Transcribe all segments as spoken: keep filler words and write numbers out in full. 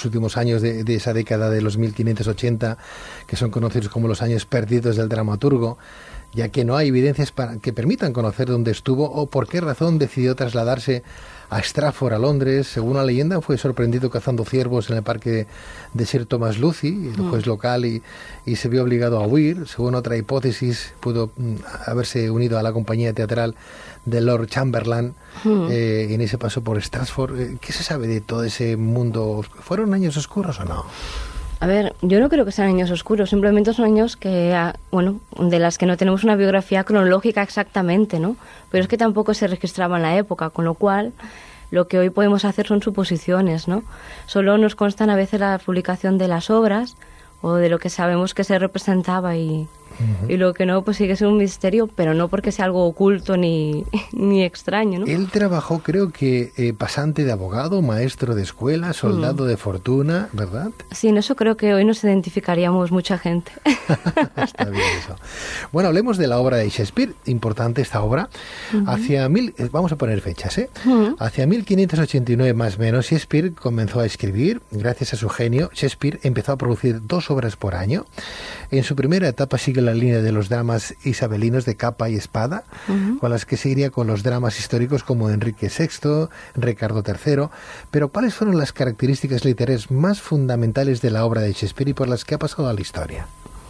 los últimos años de, de esa década de los mil quinientos ochenta, que son conocidos como los años perdidos del dramaturgo, ya que no hay evidencias para, que permitan conocer dónde estuvo o por qué razón decidió trasladarse a Stratford, a Londres. Según la leyenda, fue sorprendido cazando ciervos en el parque de Sir Thomas Lucy, el juez local, y, y se vio obligado a huir. Según otra hipótesis, pudo mm, haberse unido a la compañía teatral de Lord Chamberlain mm. eh, en ese paso por Stratford. ¿Qué se sabe de todo ese mundo? ¿Fueron años oscuros o no? A ver, yo no creo que sean años oscuros, simplemente son años que, bueno, de las que no tenemos una biografía cronológica exactamente, ¿no? Pero es que tampoco se registraba en la época, con lo cual lo que hoy podemos hacer son suposiciones, ¿no? Solo nos constan a veces la publicación de las obras o de lo que sabemos que se representaba y, uh-huh. y lo que no, pues sigue siendo un misterio, pero no porque sea algo oculto ni, ni extraño, ¿no? Él trabajó, creo que, eh, pasante de abogado, maestro de escuela, soldado uh-huh. de fortuna, ¿verdad? Sí, en eso creo que hoy nos identificaríamos mucha gente. Está bien eso. Bueno, hablemos de la obra de Shakespeare, importante esta obra. Uh-huh. Hacia mil, vamos a poner fechas, ¿eh? Uh-huh. Hacia mil quinientos ochenta y nueve más o menos, Shakespeare comenzó a escribir. Gracias a su genio, Shakespeare empezó a producir dos obras por año. En su primera etapa sigue la línea de los dramas isabelinos de capa y espada, uh-huh. con las que seguiría con los dramas históricos como Enrique sexto, Ricardo tercero. Pero ¿cuáles fueron las características literarias más fundamentales de la obra de Shakespeare y por las que ha pasado a la historia?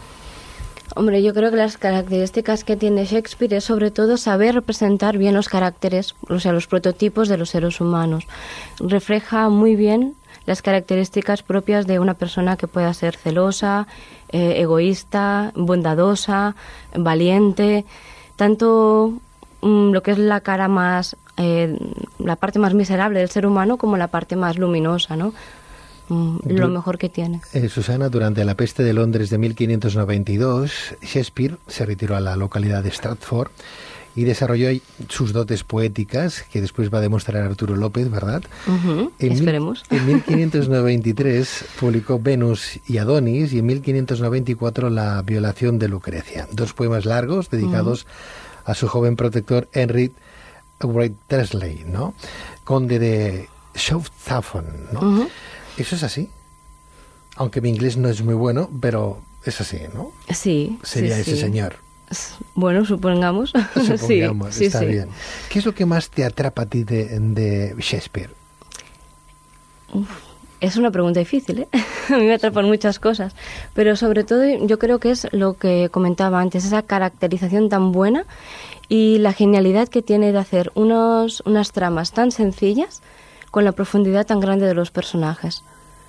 Hombre, yo creo que las características que tiene Shakespeare es sobre todo saber representar bien los caracteres, o sea, los prototipos de los seres humanos. Refleja muy bien las características propias de una persona que pueda ser celosa, eh, egoísta, bondadosa, valiente, tanto mm, lo que es la cara más, eh, la parte más miserable del ser humano como la parte más luminosa, ¿no? Mm, lo mejor que tiene. Eh, Susana, durante la peste de Londres de mil quinientos noventa y dos, Shakespeare se retiró a la localidad de Stratford y desarrolló sus dotes poéticas, que después va a demostrar Arturo López, ¿verdad? Uh-huh, en esperemos. Mil, en mil quinientos noventa y tres publicó Venus y Adonis y en mil quinientos noventa y cuatro La violación de Lucrecia, dos poemas largos dedicados uh-huh. a su joven protector Henry Wright-Tesley, ¿no? Conde de Southampton, ¿no? Uh-huh. ¿Eso es así? Aunque mi inglés no es muy bueno, pero es así, ¿no? Sí. Sería sí, ese sí. señor. Bueno, supongamos. Supongamos, sí, está sí, sí. bien. ¿Qué es lo que más te atrapa a ti de, de Shakespeare? Uf, es una pregunta difícil, ¿eh? A mí me atrapan muchas cosas. Pero sobre todo yo creo que es lo que comentaba antes, esa caracterización tan buena y la genialidad que tiene de hacer unos, unas tramas tan sencillas con la profundidad tan grande de los personajes.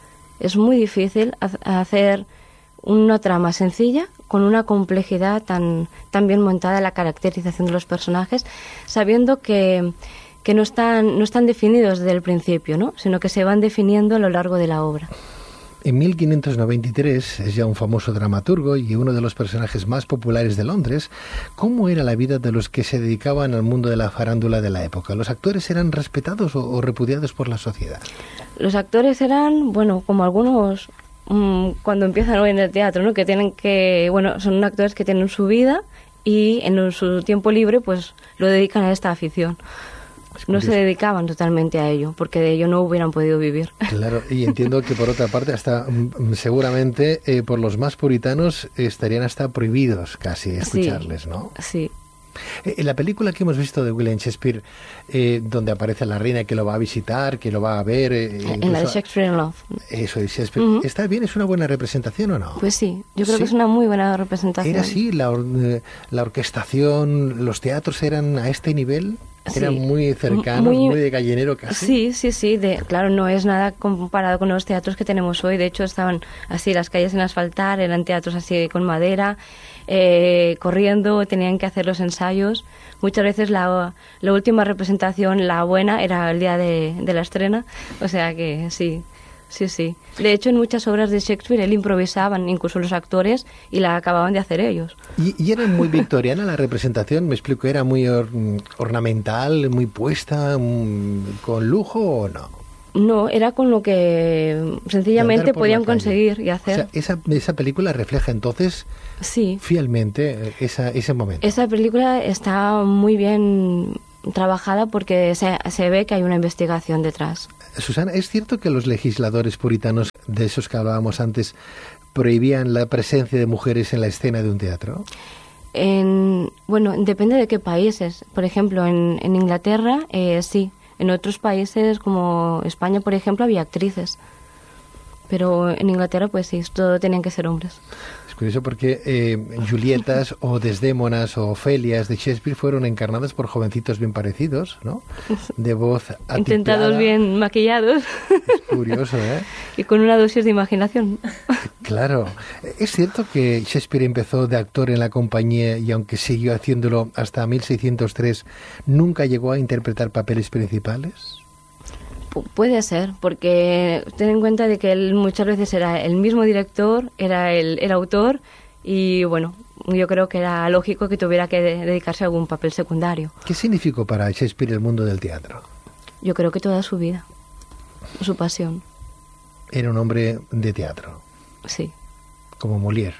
Es muy difícil hacer una trama sencilla con una complejidad tan, tan bien montada, la caracterización de los personajes, sabiendo que, que no están, no están definidos desde el principio, ¿no? Sino que se van definiendo a lo largo de la obra. En mil quinientos noventa y tres es ya un famoso dramaturgo y uno de los personajes más populares de Londres. ¿Cómo era la vida de los que se dedicaban al mundo de la farándula de la época? ¿Los actores eran respetados o, o repudiados por la sociedad? Los actores eran, bueno, como algunos mmm, cuando empiezan hoy en el teatro, ¿no? Que tienen que, bueno, son actores que tienen su vida y en su tiempo libre pues lo dedican a esta afición. No se dedicaban totalmente a ello, porque de ello no hubieran podido vivir. Claro, y entiendo que por otra parte, hasta seguramente eh, por los más puritanos estarían hasta prohibidos casi escucharles, sí, ¿no? Sí. Eh, en la película que hemos visto de William Shakespeare, eh, donde aparece la reina que lo va a visitar, que lo va a ver... Eh, en incluso, la de Shakespeare in Love. Eso es Shakespeare. Uh-huh. ¿Está bien? ¿Es una buena representación o no? Pues sí, yo creo ¿Sí? que es una muy buena representación. ¿Era así? ¿La, or la orquestación, los teatros eran a este nivel? Eran sí, muy cercanos, muy, muy de gallinero casi. Sí, sí, sí. De, claro, no es nada comparado con los teatros que tenemos hoy. De hecho, estaban así las calles sin asfaltar, eran teatros así con madera, eh, corriendo, tenían que hacer los ensayos. Muchas veces la, la última representación, la buena, era el día de, de la estrena. O sea que sí, sí, sí. De hecho, en muchas obras de Shakespeare él improvisaban, incluso los actores, y la acababan de hacer ellos. ¿Y, y era muy victoriana la representación? Me explico, ¿era muy or, ornamental, muy puesta, muy, con lujo o no? No, era con lo que sencillamente podían conseguir y hacer. O sea, esa, esa película refleja entonces sí. fielmente esa, ese momento. Esa película está muy bien trabajada porque se, se ve que hay una investigación detrás. Susana, ¿es cierto que los legisladores puritanos, de esos que hablábamos antes, prohibían la presencia de mujeres en la escena de un teatro? En, bueno, depende de qué países. Por ejemplo, en, en Inglaterra eh, sí. En otros países como España, por ejemplo, había actrices. Pero en Inglaterra, pues sí, todo tenían que ser hombres. Es curioso porque eh, Julietas o Desdémonas o Ofelias de Shakespeare fueron encarnadas por jovencitos bien parecidos, ¿no? De voz atiplada. Intentados bien maquillados. Es curioso, ¿eh? Y con una dosis de imaginación. Claro. ¿Es cierto que Shakespeare empezó de actor en la compañía y aunque siguió haciéndolo hasta mil seiscientos tres, nunca llegó a interpretar papeles principales? Pu- puede ser, porque ten en cuenta de que él muchas veces era el mismo director, era el, el autor, y bueno, yo creo que era lógico que tuviera que de- dedicarse a algún papel secundario. ¿Qué significó para Shakespeare el mundo del teatro? Yo creo que toda su vida, su pasión, Era un hombre de teatro, sí. como Molière.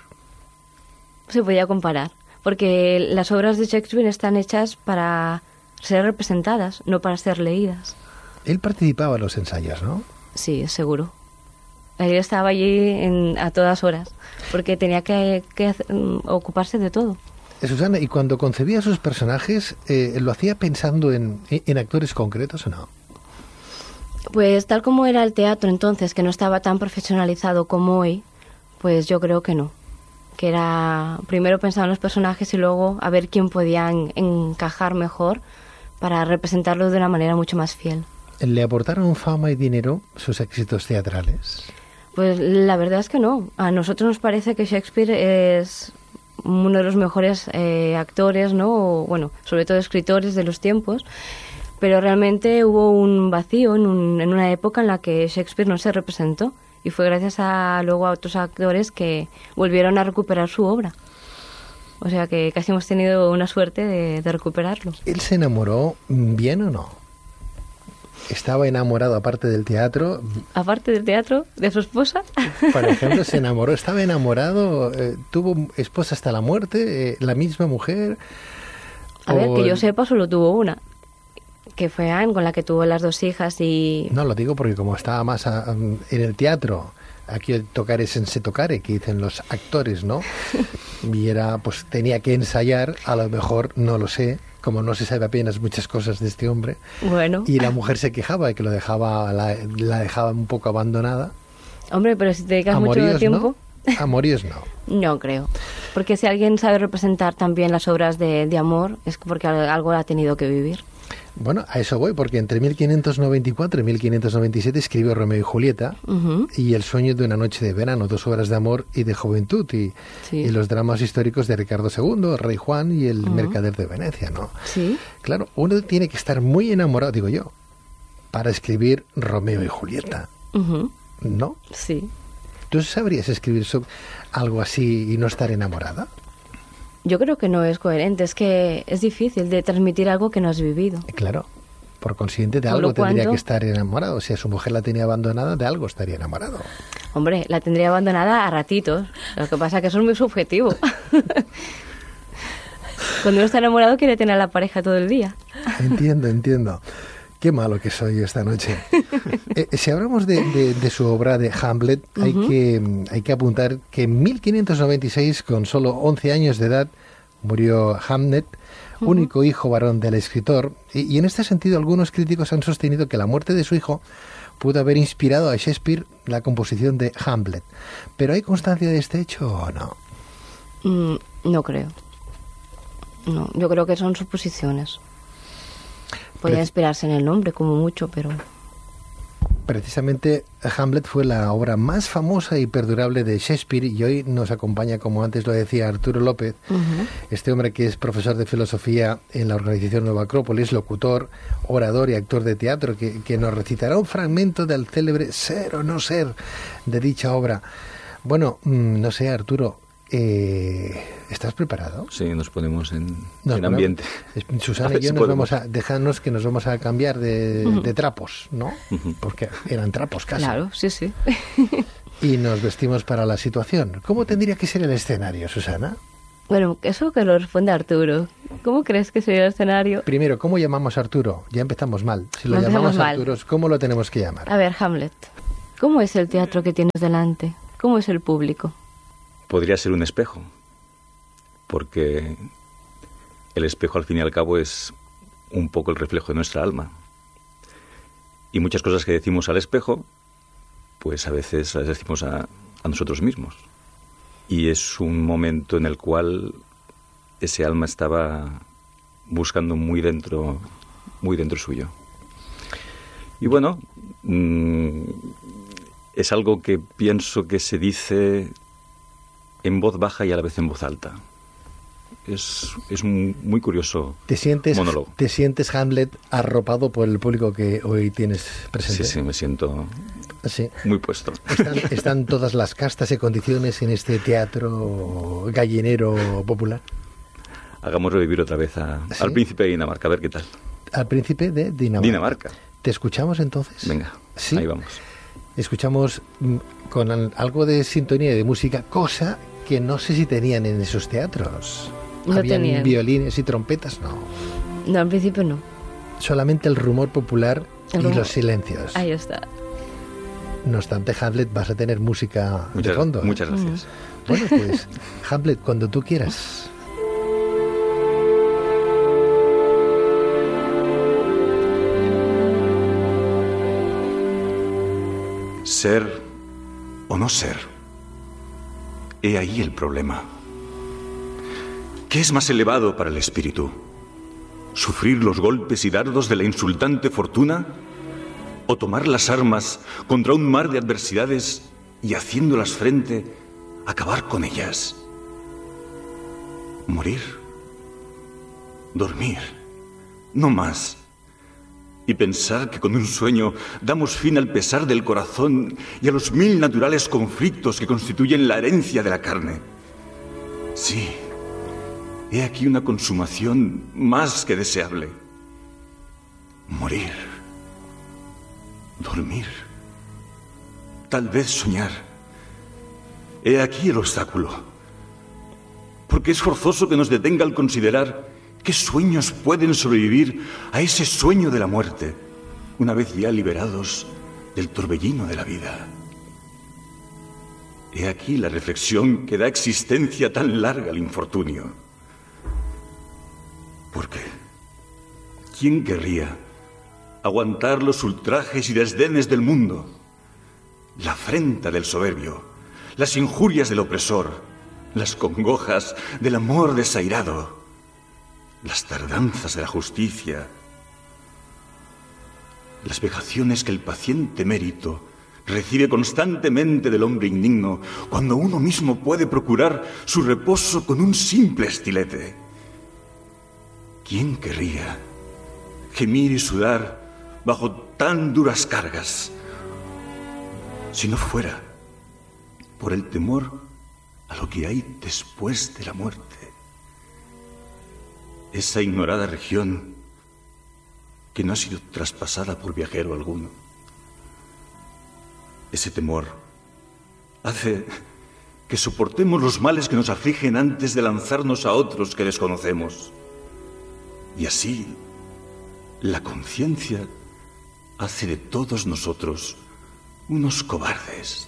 Se podía comparar, porque las obras de Shakespeare están hechas para ser representadas, no para ser leídas. Él participaba en los ensayos, ¿no? Sí, seguro. Él estaba allí en, a todas horas, porque tenía que, que hacer- mm, ocuparse de todo. Eh, Susana, ¿y cuando concebía sus personajes, eh, lo hacía pensando en, en actores concretos o no? Pues tal como era el teatro entonces, que no estaba tan profesionalizado como hoy, pues yo creo que no. Que era primero pensar en los personajes y luego a ver quién podía en- encajar mejor para representarlos de una manera mucho más fiel. ¿Le aportaron fama y dinero sus éxitos teatrales? Pues la verdad es que no. A nosotros nos parece que Shakespeare es uno de los mejores eh, actores, ¿no? O, bueno, sobre todo escritores de los tiempos. Pero realmente hubo un vacío en, un- en una época en la que Shakespeare no se representó. Y fue gracias a luego a otros actores que volvieron a recuperar su obra. O sea que casi hemos tenido una suerte de, de recuperarlo. ¿Él se enamoró bien o no? ¿Estaba enamorado aparte del teatro? Aparte del teatro, de su esposa. Por ejemplo, ¿se enamoró? ¿Estaba enamorado? Eh, ¿Tuvo esposa hasta la muerte? Eh, ¿La misma mujer? A ver, ¿O que yo el- sepa, solo tuvo una. Que fue Anne, con la que tuvo las dos hijas y... No, lo digo porque como estaba más a- en el teatro, aquí tocare sense tocare, que dicen los actores, ¿no? Y era, pues tenía que ensayar, a lo mejor, no lo sé, como no se sabe apenas muchas cosas de este hombre, Bueno, y la mujer se quejaba de que lo dejaba, la, la dejaba un poco abandonada. hombre, pero si te dedicas mucho Amoríos, tiempo... ¿no? Amoríos no. No creo. Porque si alguien sabe representar también las obras de, de amor, es porque al- algo ha tenido que vivir. Bueno, a eso voy, porque entre mil quinientos noventa y cuatro y mil quinientos noventa y siete escribió Romeo y Julieta Ujú. y El sueño de una noche de verano, dos obras de amor y de juventud, y, Sí. y los dramas históricos de Ricardo segundo, Rey Juan y El Ujú. mercader de Venecia, ¿no? Sí. Claro, uno tiene que estar muy enamorado, digo yo, para escribir Romeo y Julieta, Ujú. ¿no? Sí. ¿Tú sabrías escribir sobre algo así y no estar enamorada? Yo creo que no es coherente. Es que es difícil de transmitir algo que no has vivido. Claro, por consiguiente de Por algo lo tendría cuanto- que estar enamorado. Si a su mujer la tenía abandonada, de algo estaría enamorado. Hombre, la tendría abandonada a ratitos. Lo que pasa es que eso es muy subjetivo. Cuando uno está enamorado quiere tener a la pareja todo el día. Entiendo, entiendo. Qué malo que soy esta noche. Eh, si hablamos de, de- de su obra de Hamlet, hay, que, hay que apuntar que en mil quinientos noventa y seis, con solo once años de edad, murió Hamlet, único hijo varón del escritor. Y, y en este sentido, algunos críticos han sostenido que la muerte de su hijo pudo haber inspirado a Shakespeare la composición de Hamlet. ¿Pero hay constancia de este hecho o no? Mm, no creo. No, yo creo que son suposiciones. Podía Preci- inspirarse en el nombre, como mucho, pero... Precisamente Hamlet fue la obra más famosa y perdurable de Shakespeare y hoy nos acompaña, como antes lo decía Arturo López, Ujú. este hombre que es profesor de filosofía en la organización Nueva Acrópolis, locutor, orador y actor de teatro, que, que nos recitará un fragmento del célebre Ser o no ser de dicha obra. Bueno, mm, no sé, Arturo, eh, ¿estás preparado? Sí, nos ponemos en, Nos en ponemos- ambiente. Es- A Susana ver y yo si nos podemos. vamos a dejarnos que nos vamos a cambiar de, de trapos, ¿no? Ujú. Porque eran trapos casi. Claro, sí, sí. Y nos vestimos para la situación. ¿Cómo tendría que ser el escenario, Susana? Bueno, eso que lo responde Arturo. ¿Cómo crees que sería el escenario? Primero, ¿cómo llamamos a Arturo? Ya empezamos mal. Si lo No llamamos empezamos a mal. Arturo, ¿cómo lo tenemos que llamar? A ver, Hamlet, ¿cómo es el teatro que tienes delante? ¿Cómo es el público? Podría ser un espejo, porque el espejo al fin y al cabo es un poco el reflejo de nuestra alma. Y muchas cosas que decimos al espejo, pues a veces las decimos a, a nosotros mismos. Y es un momento en el cual ese alma estaba buscando muy dentro, muy dentro suyo. Y bueno, mmm, es algo que pienso que se dice en voz baja y a la vez en voz alta. Es, es un muy curioso ¿Te sientes, monólogo. ¿Te sientes, Hamlet, arropado por el público que hoy tienes presente? Sí, sí, me siento Sí. muy puesto. ¿Están, están todas las castas y condiciones en este teatro gallinero popular? Hagamos revivir otra vez a, ¿Sí? al príncipe de Dinamarca, a ver qué tal. Al príncipe de Dinamarca. Dinamarca. ¿Te escuchamos entonces? Venga, ¿Sí? ahí vamos. Escuchamos mm, con al- algo de sintonía y de música, cosa que no sé si tenían en esos teatros. No ¿Habían tenían. violines y trompetas? No. No, al principio no. Solamente el rumor popular El y rumor. los silencios. Ahí está. No obstante, Hamlet, vas a tener música de Muchas, fondo. muchas gracias. Bueno, pues, Hamlet, cuando tú quieras. Ser o no ser. He ahí el problema. ¿Qué es más elevado para el espíritu? ¿Sufrir los golpes y dardos de la insultante fortuna? ¿O tomar las armas contra un mar de adversidades y, haciéndolas frente, acabar con ellas? ¿Morir? ¿Dormir? No más. Y pensar que con un sueño damos fin al pesar del corazón y a los mil naturales conflictos que constituyen la herencia de la carne. Sí, he aquí una consumación más que deseable. Morir. Dormir. Tal vez soñar. He aquí el obstáculo. Porque es forzoso que nos detenga al considerar qué sueños pueden sobrevivir a ese sueño de la muerte, una vez ya liberados del torbellino de la vida. He aquí la reflexión que da existencia tan larga al infortunio. Porque ¿quién querría aguantar los ultrajes y desdenes del mundo, la afrenta del soberbio, las injurias del opresor, las congojas del amor desairado, las tardanzas de la justicia, las vejaciones que el paciente mérito recibe constantemente del hombre indigno cuando uno mismo puede procurar su reposo con un simple estilete? ¿Quién querría gemir y sudar bajo tan duras cargas si no fuera por el temor a lo que hay después de la muerte? Esa ignorada región que no ha sido traspasada por viajero alguno. Ese temor hace que soportemos los males que nos afligen antes de lanzarnos a otros que desconocemos. Y así, la conciencia hace de todos nosotros unos cobardes.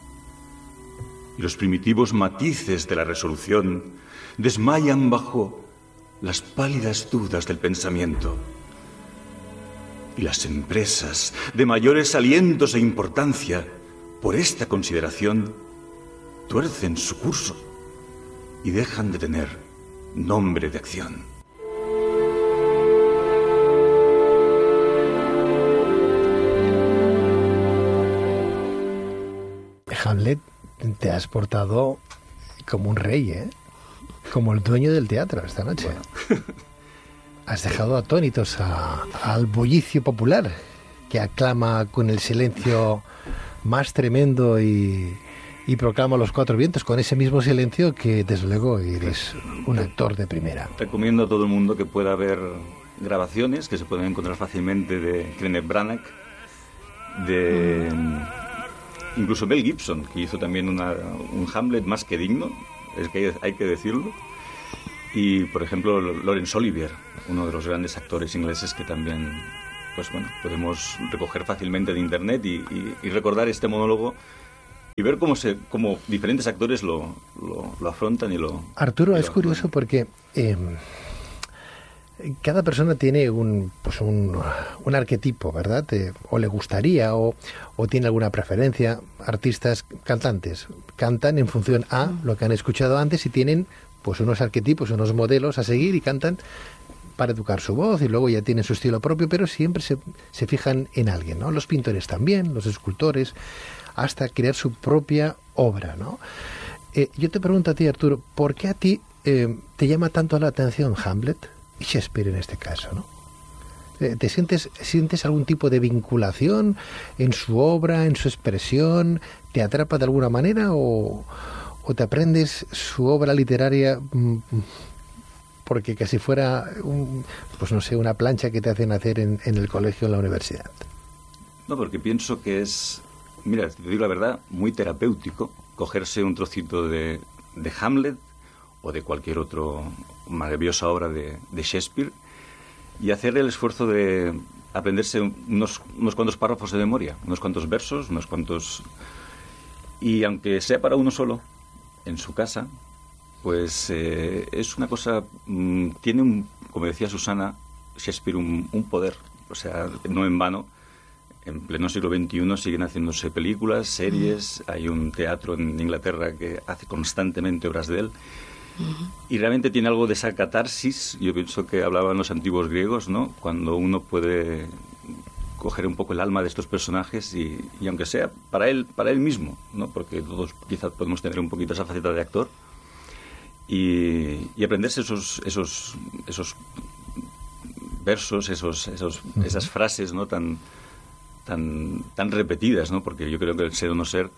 Y los primitivos matices de la resolución desmayan bajo las pálidas dudas del pensamiento. Y las empresas de mayores alientos e importancia, por esta consideración, tuercen su curso y dejan de tener nombre de acción. Hamlet, te has portado como un rey, ¿eh? Como el dueño del teatro esta noche. Bueno. Has dejado atónitos a, al bullicio popular que aclama con el silencio más tremendo y, y proclama los cuatro vientos con ese mismo silencio que, desde luego, eres un actor de primera. Recomiendo a todo el mundo que pueda ver grabaciones que se pueden encontrar fácilmente de Kenneth Branagh, de mm. incluso Mel Gibson, que hizo también una, un Hamlet más que digno, es que hay, hay que decirlo. Y, por ejemplo, Laurence Olivier, uno de los grandes actores ingleses que también, pues bueno, podemos recoger fácilmente de internet y, y, y recordar este monólogo y ver cómo se cómo diferentes actores lo, lo, lo afrontan y lo... Arturo, y es lo curioso actúan. porque eh, cada persona tiene un, pues un, un arquetipo, ¿verdad? Eh, o le gustaría o, o tiene alguna preferencia. Artistas, cantantes, cantan en función a lo que han escuchado antes y tienen pues unos arquetipos, unos modelos a seguir y cantan para educar su voz y luego ya tienen su estilo propio, pero siempre se, se fijan en alguien, ¿no? Los pintores también, los escultores, hasta crear su propia obra, ¿no? Eh, yo te pregunto a ti, Arturo, ¿por qué a ti eh, te llama tanto la atención Hamlet y Shakespeare en este caso, ¿no? Eh, ¿Te sientes, sientes algún tipo de vinculación en su obra, en su expresión? ¿Te atrapa de alguna manera o, o te aprendes su obra literaria mmm, porque casi fuera, un, pues no sé, una plancha que te hacen hacer en, en el colegio o en la universidad? No, porque pienso que es, mira, te digo la verdad, muy terapéutico cogerse un trocito de, de Hamlet o de cualquier otro maravillosa obra de, de Shakespeare y hacer el esfuerzo de aprenderse unos, unos cuantos párrafos de memoria, unos cuantos versos, unos cuantos... Y aunque sea para uno solo, en su casa, pues eh, es una cosa... Mmm, tiene, un, como decía Susana, Shakespeare, un, un poder. O sea, no en vano, en pleno siglo veintiuno siguen haciéndose películas, series, mm. hay un teatro en Inglaterra que hace constantemente obras de él. Y realmente tiene algo de esa catarsis, yo pienso que hablaban los antiguos griegos, ¿no? Cuando uno puede coger un poco el alma de estos personajes y, y aunque sea para él, para él mismo, ¿no? Porque todos quizás podemos tener un poquito esa faceta de actor y, y aprenderse esos, esos, esos versos, esos, esos, uh-huh. esas frases, ¿no? Tan, tan, tan repetidas, ¿no? Porque yo creo que el ser o no ser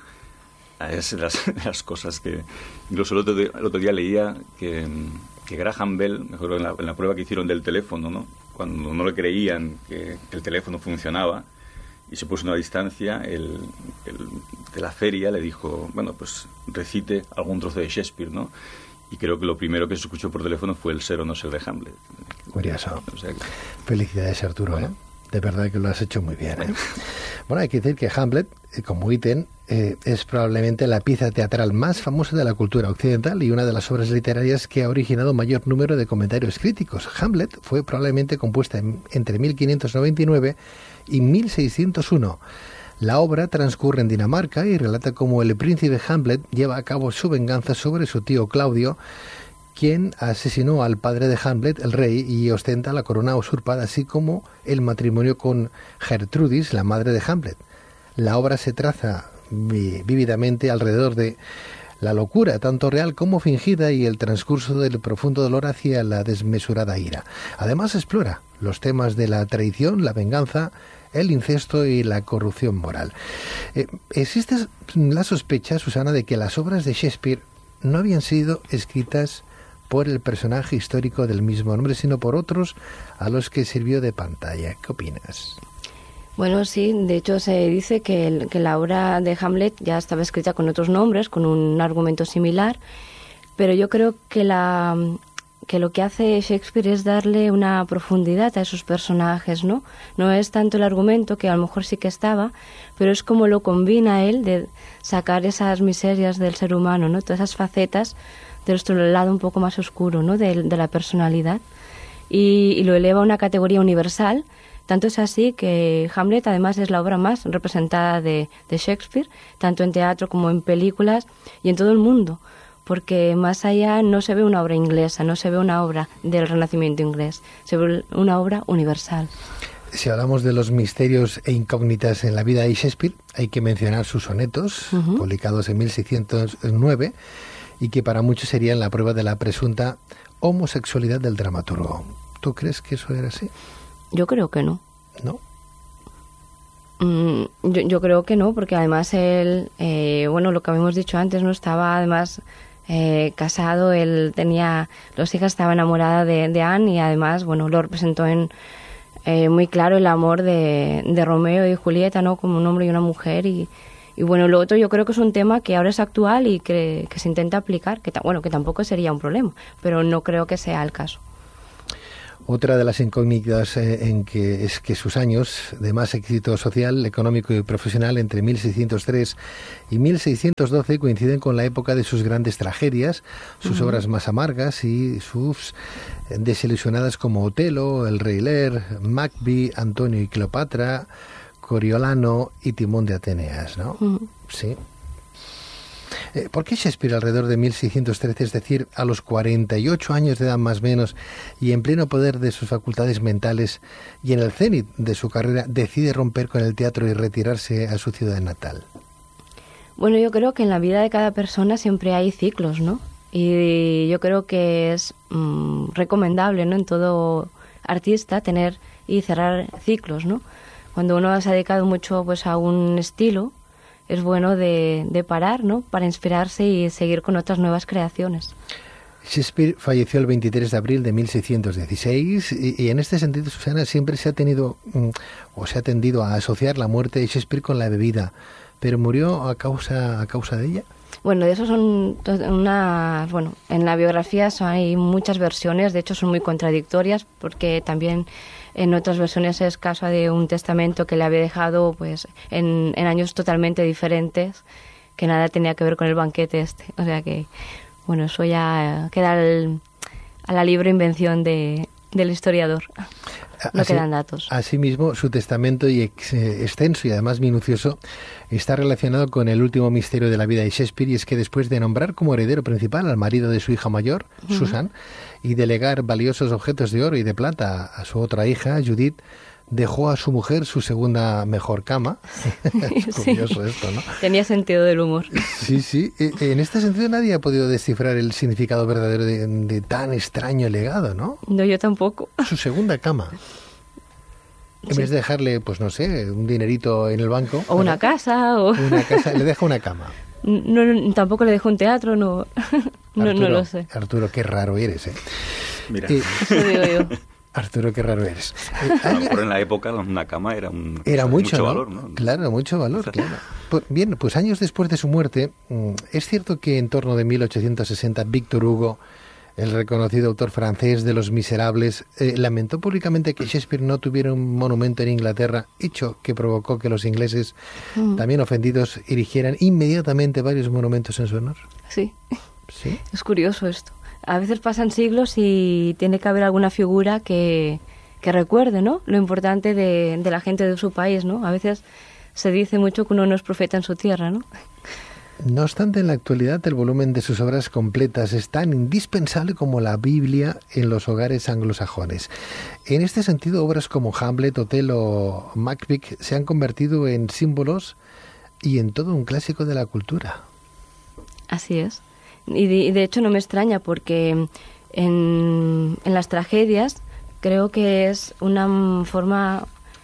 es las, las cosas que... Incluso el otro día, el otro día leía que, que Graham Bell, mejor en la, en la prueba que hicieron del teléfono, ¿no? Cuando no le creían que, que el teléfono funcionaba y se puso a una distancia, el, el de la feria le dijo, bueno, pues recite algún trozo de Shakespeare, ¿no? Y creo que lo primero que se escuchó por teléfono fue el ser o no ser de Hamlet. Curioso. O sea que... Felicidades, Arturo, bueno. ¿eh? De verdad que lo has hecho muy bien, ¿eh? Bueno, bueno hay que decir que Hamlet, eh, como ítem, eh, es probablemente la pieza teatral más famosa de la cultura occidental y una de las obras literarias que ha originado mayor número de comentarios críticos. Hamlet fue probablemente compuesta en, entre mil quinientos noventa y nueve y mil seiscientos uno. La obra transcurre en Dinamarca y relata cómo el príncipe Hamlet lleva a cabo su venganza sobre su tío Claudio, quien asesinó al padre de Hamlet, el rey, y ostenta la corona usurpada, así como el matrimonio con Gertrudis, la madre de Hamlet. La obra se traza vívidamente alrededor de la locura, tanto real como fingida, y el transcurso del profundo dolor hacia la desmesurada ira. Además explora los temas de la traición, la venganza, el incesto y la corrupción moral. Eh, existe la sospecha, Susana, de que las obras de Shakespeare no habían sido escritas por el personaje histórico del mismo nombre, sino por otros a los que sirvió de pantalla. ¿Qué opinas? Bueno, sí, de hecho se dice que, el, que la obra de Hamlet ya estaba escrita con otros nombres, con un argumento similar, pero yo creo que, la, que lo que hace Shakespeare es darle una profundidad a esos personajes, ¿no? No es tanto el argumento, que a lo mejor sí que estaba, pero es como lo combina él de sacar esas miserias del ser humano, ¿no? Todas esas facetas de nuestro lado un poco más oscuro, ¿no? de, de la personalidad, y, y lo eleva a una categoría universal. Tanto es así que Hamlet además es la obra más representada de, de Shakespeare, tanto en teatro como en películas y en todo el mundo, porque más allá no se ve una obra inglesa, no se ve una obra del Renacimiento inglés, se ve una obra universal. Si hablamos de los misterios e incógnitas en la vida de Shakespeare, hay que mencionar sus sonetos, uh-huh. publicados en mil seiscientos nueve, y que para muchos serían la prueba de la presunta homosexualidad del dramaturgo. ¿Tú crees que eso era así? Yo creo que no. ¿No? Mm, yo, yo creo que no, porque además él, eh, bueno, lo que habíamos dicho antes, no estaba además eh, casado, él tenía, los hijas, estaba enamorada de, de Anne, y además, bueno, lo representó en eh, muy claro el amor de, de Romeo y Julieta, ¿no? Como un hombre y una mujer, y y bueno, lo otro yo creo que es un tema que ahora es actual y que, que se intenta aplicar, que bueno, que tampoco sería un problema, pero no creo que sea el caso. Otra de las incógnitas eh, en que es que sus años de más éxito social, económico y profesional entre mil seiscientos tres y mil seiscientos doce coinciden con la época de sus grandes tragedias, sus uh-huh. obras más amargas y sus desilusionadas como Otelo, El Rey Lear, Macbeth, Antonio y Cleopatra, Coriolano y Timón de Ateneas, ¿no? Uh-huh. Sí. Eh, ¿Por qué Shakespeare alrededor de mil seiscientos trece, es decir, a los cuarenta y ocho años de edad más o menos, y en pleno poder de sus facultades mentales y en el cenit de su carrera, decide romper con el teatro y retirarse a su ciudad natal? Bueno, yo creo que en la vida de cada persona siempre hay ciclos, ¿no? Y yo creo que es mmm, recomendable, ¿no?, en todo artista tener y cerrar ciclos, ¿no? Cuando uno se ha dedicado mucho pues a un estilo, es bueno de, de parar, ¿no?, para inspirarse y seguir con otras nuevas creaciones. Shakespeare falleció el veintitrés de abril de mil seiscientos dieciséis y, y en este sentido, Susana, siempre se ha tenido mm, o se ha tendido a asociar la muerte de Shakespeare con la bebida, pero murió a causa a causa de ella. Bueno, de eso son unas, bueno, en la biografía hay muchas versiones, de hecho son muy contradictorias, porque también en otras versiones es causa de un testamento que le había dejado pues en, en años totalmente diferentes, que nada tenía que ver con el banquete este. O sea que, bueno, eso ya queda al, a la libre invención de, del historiador. No Así, quedan datos. Asimismo, su testamento, y ex, eh, extenso y además minucioso, está relacionado con el último misterio de la vida de Shakespeare, y es que después de nombrar como heredero principal al marido de su hija mayor, uh-huh. Susan, y delegar valiosos objetos de oro y de plata a su otra hija, Judith, dejó a su mujer su segunda mejor cama. Es curioso, sí. Esto, ¿no? Tenía sentido del humor. Sí, sí. En este sentido nadie ha podido descifrar el significado verdadero de, de tan extraño legado, ¿no? No, yo tampoco. Su segunda cama. En sí. vez de dejarle, pues no sé, un dinerito en el banco. O una casa. O una casa, le deja una cama. No, no, tampoco le dejó un teatro, no. no, Arturo, no lo sé. Arturo, qué raro eres, ¿eh? Mira. Eh, Eso digo yo. Arturo, qué raro eres. A lo mejor en la época una cama era un era mucho, mucho ¿no? valor, ¿no? Claro, mucho valor, claro. Pues, bien, pues años después de su muerte, es cierto que en torno de mil ochocientos sesenta, Víctor Hugo, el reconocido autor francés de Los Miserables, eh, lamentó públicamente que Shakespeare no tuviera un monumento en Inglaterra, hecho que provocó que los ingleses, mm. también ofendidos, erigieran inmediatamente varios monumentos en su honor. Sí. ¿Sí? Es curioso esto. A veces pasan siglos y tiene que haber alguna figura que, que recuerde, ¿no?, lo importante de, de la gente de su país, ¿no? A veces se dice mucho que uno no es profeta en su tierra, ¿no? No obstante, en la actualidad el volumen de sus obras completas es tan indispensable como la Biblia en los hogares anglosajones. En este sentido, obras como Hamlet, Otelo o Macbeth se han convertido en símbolos y en todo un clásico de la cultura. Así es. Y de, y de hecho no me extraña, porque en, en las tragedias creo que es una forma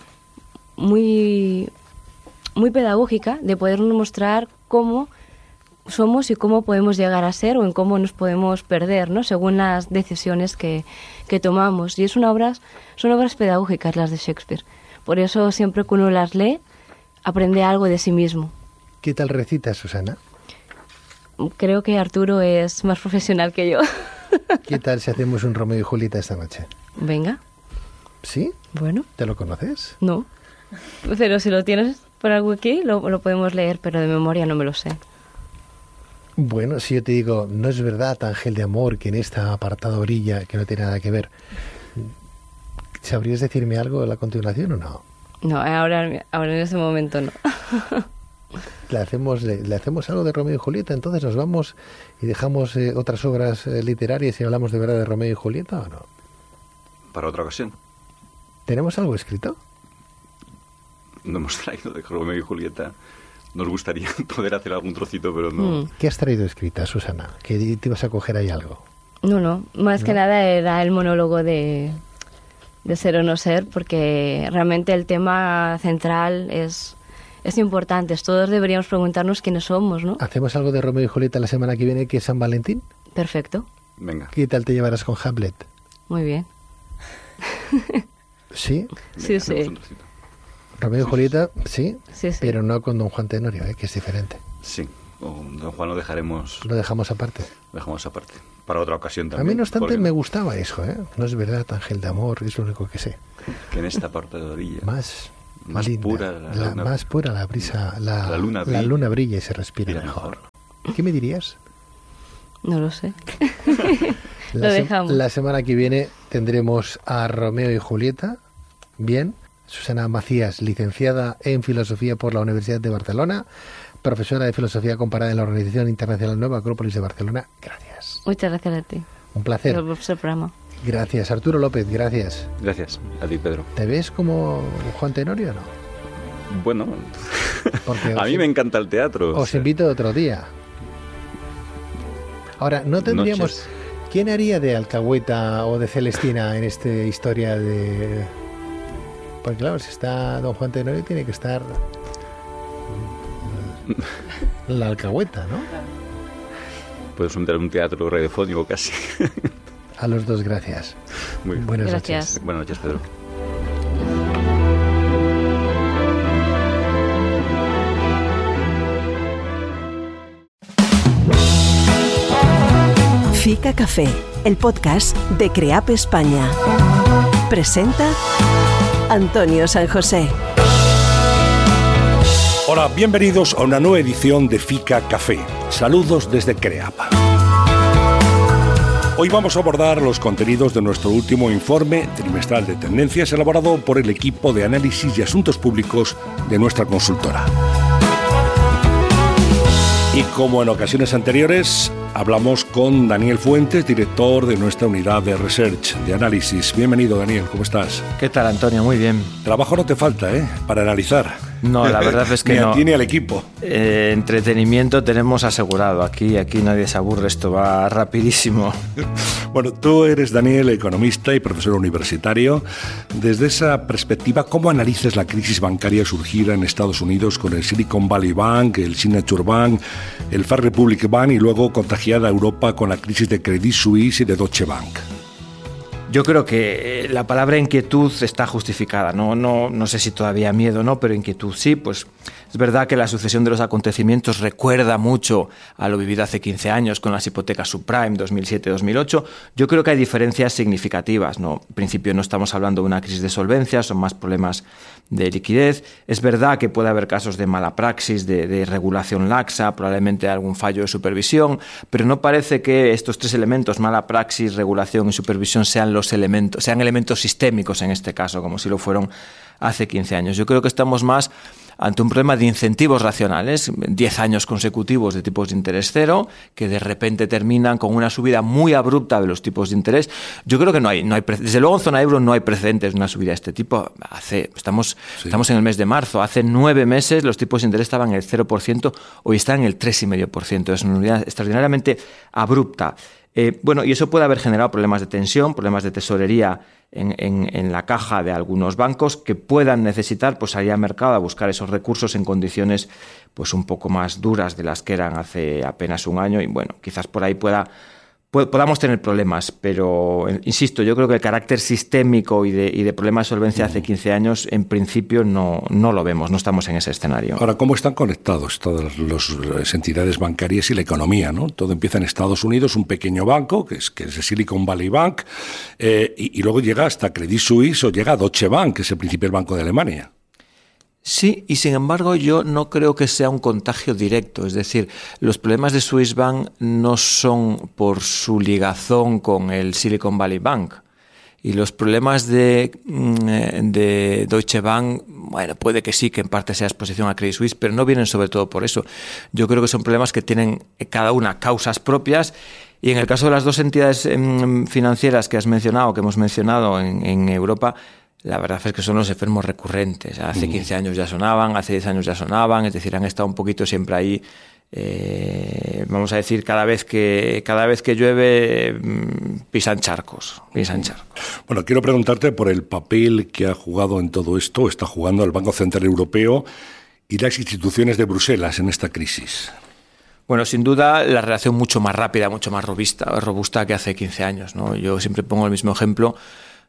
muy, muy pedagógica de podernos mostrar cómo somos y cómo podemos llegar a ser, o en cómo nos podemos perder, ¿no?, según las decisiones que, que tomamos. Y es una obra, son obras pedagógicas las de Shakespeare. Por eso siempre que uno las lee, aprende algo de sí mismo. ¿Qué tal recitas, Susana? Creo que Arturo es más profesional que yo. ¿Qué tal si hacemos un Romeo y Julieta esta noche? Venga. ¿Sí? Bueno. ¿Te lo conoces? No. Pero si lo tienes por algo aquí, lo, lo podemos leer, pero de memoria no me lo sé. Bueno, si yo te digo, no es verdad, ángel de amor, que en esta apartada orilla, que no tiene nada que ver, ¿sabrías decirme algo a la continuación o no? No, ahora, ahora en ese momento no. Le hacemos, le, le hacemos algo de Romeo y Julieta, entonces nos vamos y dejamos eh, otras obras eh, literarias y hablamos de verdad de Romeo y Julieta, ¿o no? Para otra ocasión. ¿Tenemos algo escrito? No hemos traído de Romeo y Julieta. Nos gustaría poder hacer algún trocito, pero no. Mm. ¿Qué has traído escrita, Susana? Que te ibas a coger ahí algo. No, no. Más ¿No? que nada era el monólogo de, de Ser o no ser, porque realmente el tema central es... Es importante, todos deberíamos preguntarnos quiénes somos, ¿no? ¿Hacemos algo de Romeo y Julieta la semana que viene, que es San Valentín? Perfecto. Venga. ¿Qué tal te llevarás con Hamlet? Muy bien. ¿Sí? Sí, sí. Romeo y Julieta, sí, Sí, sí. pero no con Don Juan Tenorio, ¿eh? Que es diferente. Sí, con Don Juan lo dejaremos, Lo dejamos aparte. lo dejamos aparte. Para otra ocasión A también. mí, no obstante, porque me gustaba eso, ¿eh? No es verdad, Ángel de Amor, es lo único que sé. Que en esta parte de la orilla. Más, Más linda, pura la la, luna. más pura la brisa, la, La luna la brilla. luna brilla y se respira Mira, mejor. ¿Qué me dirías? No lo sé. La, Lo se- dejamos. la semana que viene tendremos a Romeo y Julieta, bien. Susana Macías, licenciada en Filosofía por la Universidad de Barcelona, profesora de Filosofía Comparada en la Organización Internacional Nueva Acrópolis de Barcelona. Gracias. Muchas gracias a ti Un placer. por el programa. Gracias. Arturo López, gracias. Gracias a ti, Pedro. ¿Te ves como Juan Tenorio o no? Bueno, Porque a os- mí me encanta el teatro. o Os sea, invito otro día. Ahora, ¿no tendríamos... noches. ¿Quién haría de Alcahueta o de Celestina en esta historia de...? Porque claro, si está Don Juan Tenorio tiene que estar la Alcahueta, ¿no? Puedes montar un teatro radiofónico casi. A los dos, gracias. Muy bien. Buenas Gracias. noches. Buenas noches, Pedro. Fica Café, el podcast de CREAP España. Presenta Antonio San José. Hola, bienvenidos a una nueva edición de Fica Café. Saludos desde CREAP. Hoy vamos a abordar los contenidos de nuestro último informe trimestral de tendencias elaborado por el equipo de análisis y asuntos públicos de nuestra consultora. Y como en ocasiones anteriores, hablamos con Daniel Fuentes, director de nuestra unidad de research, de análisis. Bienvenido, Daniel, ¿cómo estás? ¿Qué tal, Antonio? Muy bien. Trabajo no te falta, ¿eh? Para analizar. No, la verdad es que Ni a no. ti ni al equipo. Eh, entretenimiento tenemos asegurado. Aquí, aquí nadie se aburre, esto va rapidísimo. Bueno, tú eres, Daniel, economista y profesor universitario. Desde esa perspectiva, ¿cómo analizas la crisis bancaria surgida en Estados Unidos con el Silicon Valley Bank, el Signature Bank, el First Republic Bank y luego contagiada a Europa con la crisis de Credit Suisse y de Deutsche Bank? Yo creo que la palabra inquietud está justificada. No, no, no sé si todavía miedo o no, pero inquietud sí. Pues es verdad que la sucesión de los acontecimientos recuerda mucho a lo vivido hace quince años con las hipotecas subprime dos mil siete dos mil ocho. Yo creo que hay diferencias significativas, ¿no? En principio no estamos hablando de una crisis de solvencia, son más problemas de liquidez. Es verdad que puede haber casos de mala praxis, de, de regulación laxa, probablemente algún fallo de supervisión, pero no parece que estos tres elementos, mala praxis, regulación y supervisión, sean los elementos, sean elementos sistémicos en este caso, como si lo fueron hace quince años. Yo creo que estamos más ante un problema de incentivos racionales, diez años consecutivos de tipos de interés cero, que de repente terminan con una subida muy abrupta de los tipos de interés. Yo creo que no hay, no hay desde luego en zona euro no hay precedentes de una subida de este tipo. Hace, estamos, sí. estamos en el mes de marzo, hace nueve meses los tipos de interés estaban en el cero por ciento, hoy están en el tres coma cinco por ciento. Es una unidad extraordinariamente abrupta. Eh, bueno, y eso puede haber generado problemas de tensión, problemas de tesorería en, en, en la caja de algunos bancos que puedan necesitar pues, salir al mercado a buscar esos recursos en condiciones pues, un poco más duras de las que eran hace apenas un año. Y bueno, quizás por ahí pueda, podamos tener problemas, pero insisto, yo creo que el carácter sistémico y de, y de problemas de solvencia hace quince años, en principio no, no lo vemos, no estamos en ese escenario. Ahora, ¿cómo están conectados todas los, las entidades bancarias y la economía, ¿no? Todo empieza en Estados Unidos, un pequeño banco, que es, que es el Silicon Valley Bank, eh, y, y luego llega hasta Credit Suisse o llega a Deutsche Bank, que es el principal banco de Alemania. Sí, y sin embargo yo no creo que sea un contagio directo, es decir, los problemas de Swiss Bank no son por su ligazón con el Silicon Valley Bank y los problemas de, de Deutsche Bank, bueno, puede que sí, que en parte sea exposición a Credit Suisse, pero no vienen sobre todo por eso. Yo creo que son problemas que tienen cada una causas propias. Y en el caso de las dos entidades financieras que has mencionado, que hemos mencionado en, en Europa, la verdad es que son los enfermos recurrentes. Hace quince años ya sonaban, hace diez años ya sonaban, es decir, han estado un poquito siempre ahí, eh, vamos a decir, cada vez que cada vez que llueve pisan charcos, pisan charcos. Bueno, quiero preguntarte por el papel que ha jugado en todo esto, está jugando el Banco Central Europeo y las instituciones de Bruselas en esta crisis. Bueno, sin duda la relación mucho más rápida, mucho más robusta, robusta que hace quince años, ¿no? Yo siempre pongo el mismo ejemplo.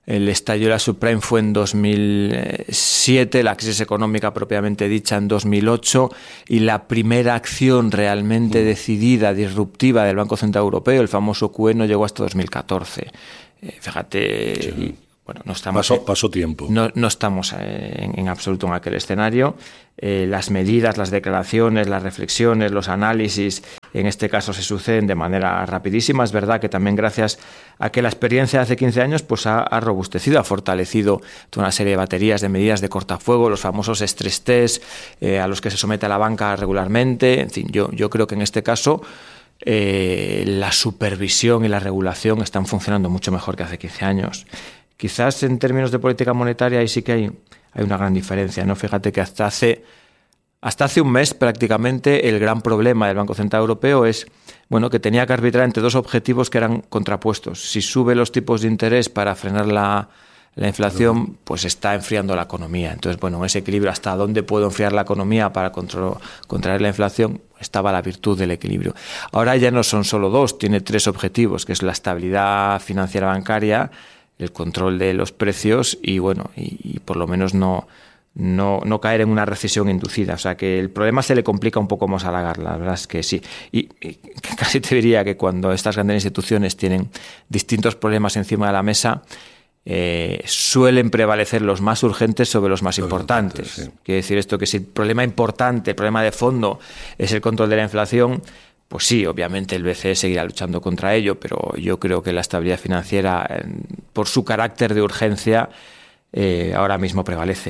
el estallido de la subprime fue en dos mil siete, la crisis económica propiamente dicha en dos mil ocho, y la primera acción realmente decidida, disruptiva del Banco Central Europeo, el famoso Q E, no llegó hasta dos mil catorce. Eh, fíjate, sí. y, bueno, no estamos, pasó, pasó tiempo. No, no estamos en, en absoluto en aquel escenario. Eh, las medidas, las declaraciones, las reflexiones, los análisis, en este caso se suceden de manera rapidísima. Es verdad que también gracias a que la experiencia de hace quince años pues ha, ha robustecido, ha fortalecido toda una serie de baterías de medidas de cortafuego, los famosos stress test eh, a los que se somete la banca regularmente. En fin, yo, yo creo que en este caso eh, la supervisión y la regulación están funcionando mucho mejor que hace quince años. Quizás en términos de política monetaria ahí sí que hay, hay una gran diferencia, ¿no? Fíjate que hasta hace, hasta hace un mes prácticamente el gran problema del Banco Central Europeo es, bueno, que tenía que arbitrar entre dos objetivos que eran contrapuestos. Si sube los tipos de interés para frenar la, la inflación, pues está enfriando la economía. Entonces, bueno, ese equilibrio, hasta dónde puedo enfriar la economía para contro- contraer la inflación, estaba la virtud del equilibrio. Ahora ya no son solo dos, tiene tres objetivos, que es la estabilidad financiera bancaria, el control de los precios y, bueno, y, y por lo menos no, no, no caer en una recesión inducida. O sea, que el problema se le complica un poco más a la garla, la verdad es que sí. Y, y casi te diría que cuando estas grandes instituciones tienen distintos problemas encima de la mesa, eh, suelen prevalecer los más urgentes sobre los más los importantes. Sí. Quiere decir esto que si el problema importante, el problema de fondo es el control de la inflación, pues sí, obviamente el B C E seguirá luchando contra ello, pero yo creo que la estabilidad financiera, por su carácter de urgencia, eh, ahora mismo prevalece.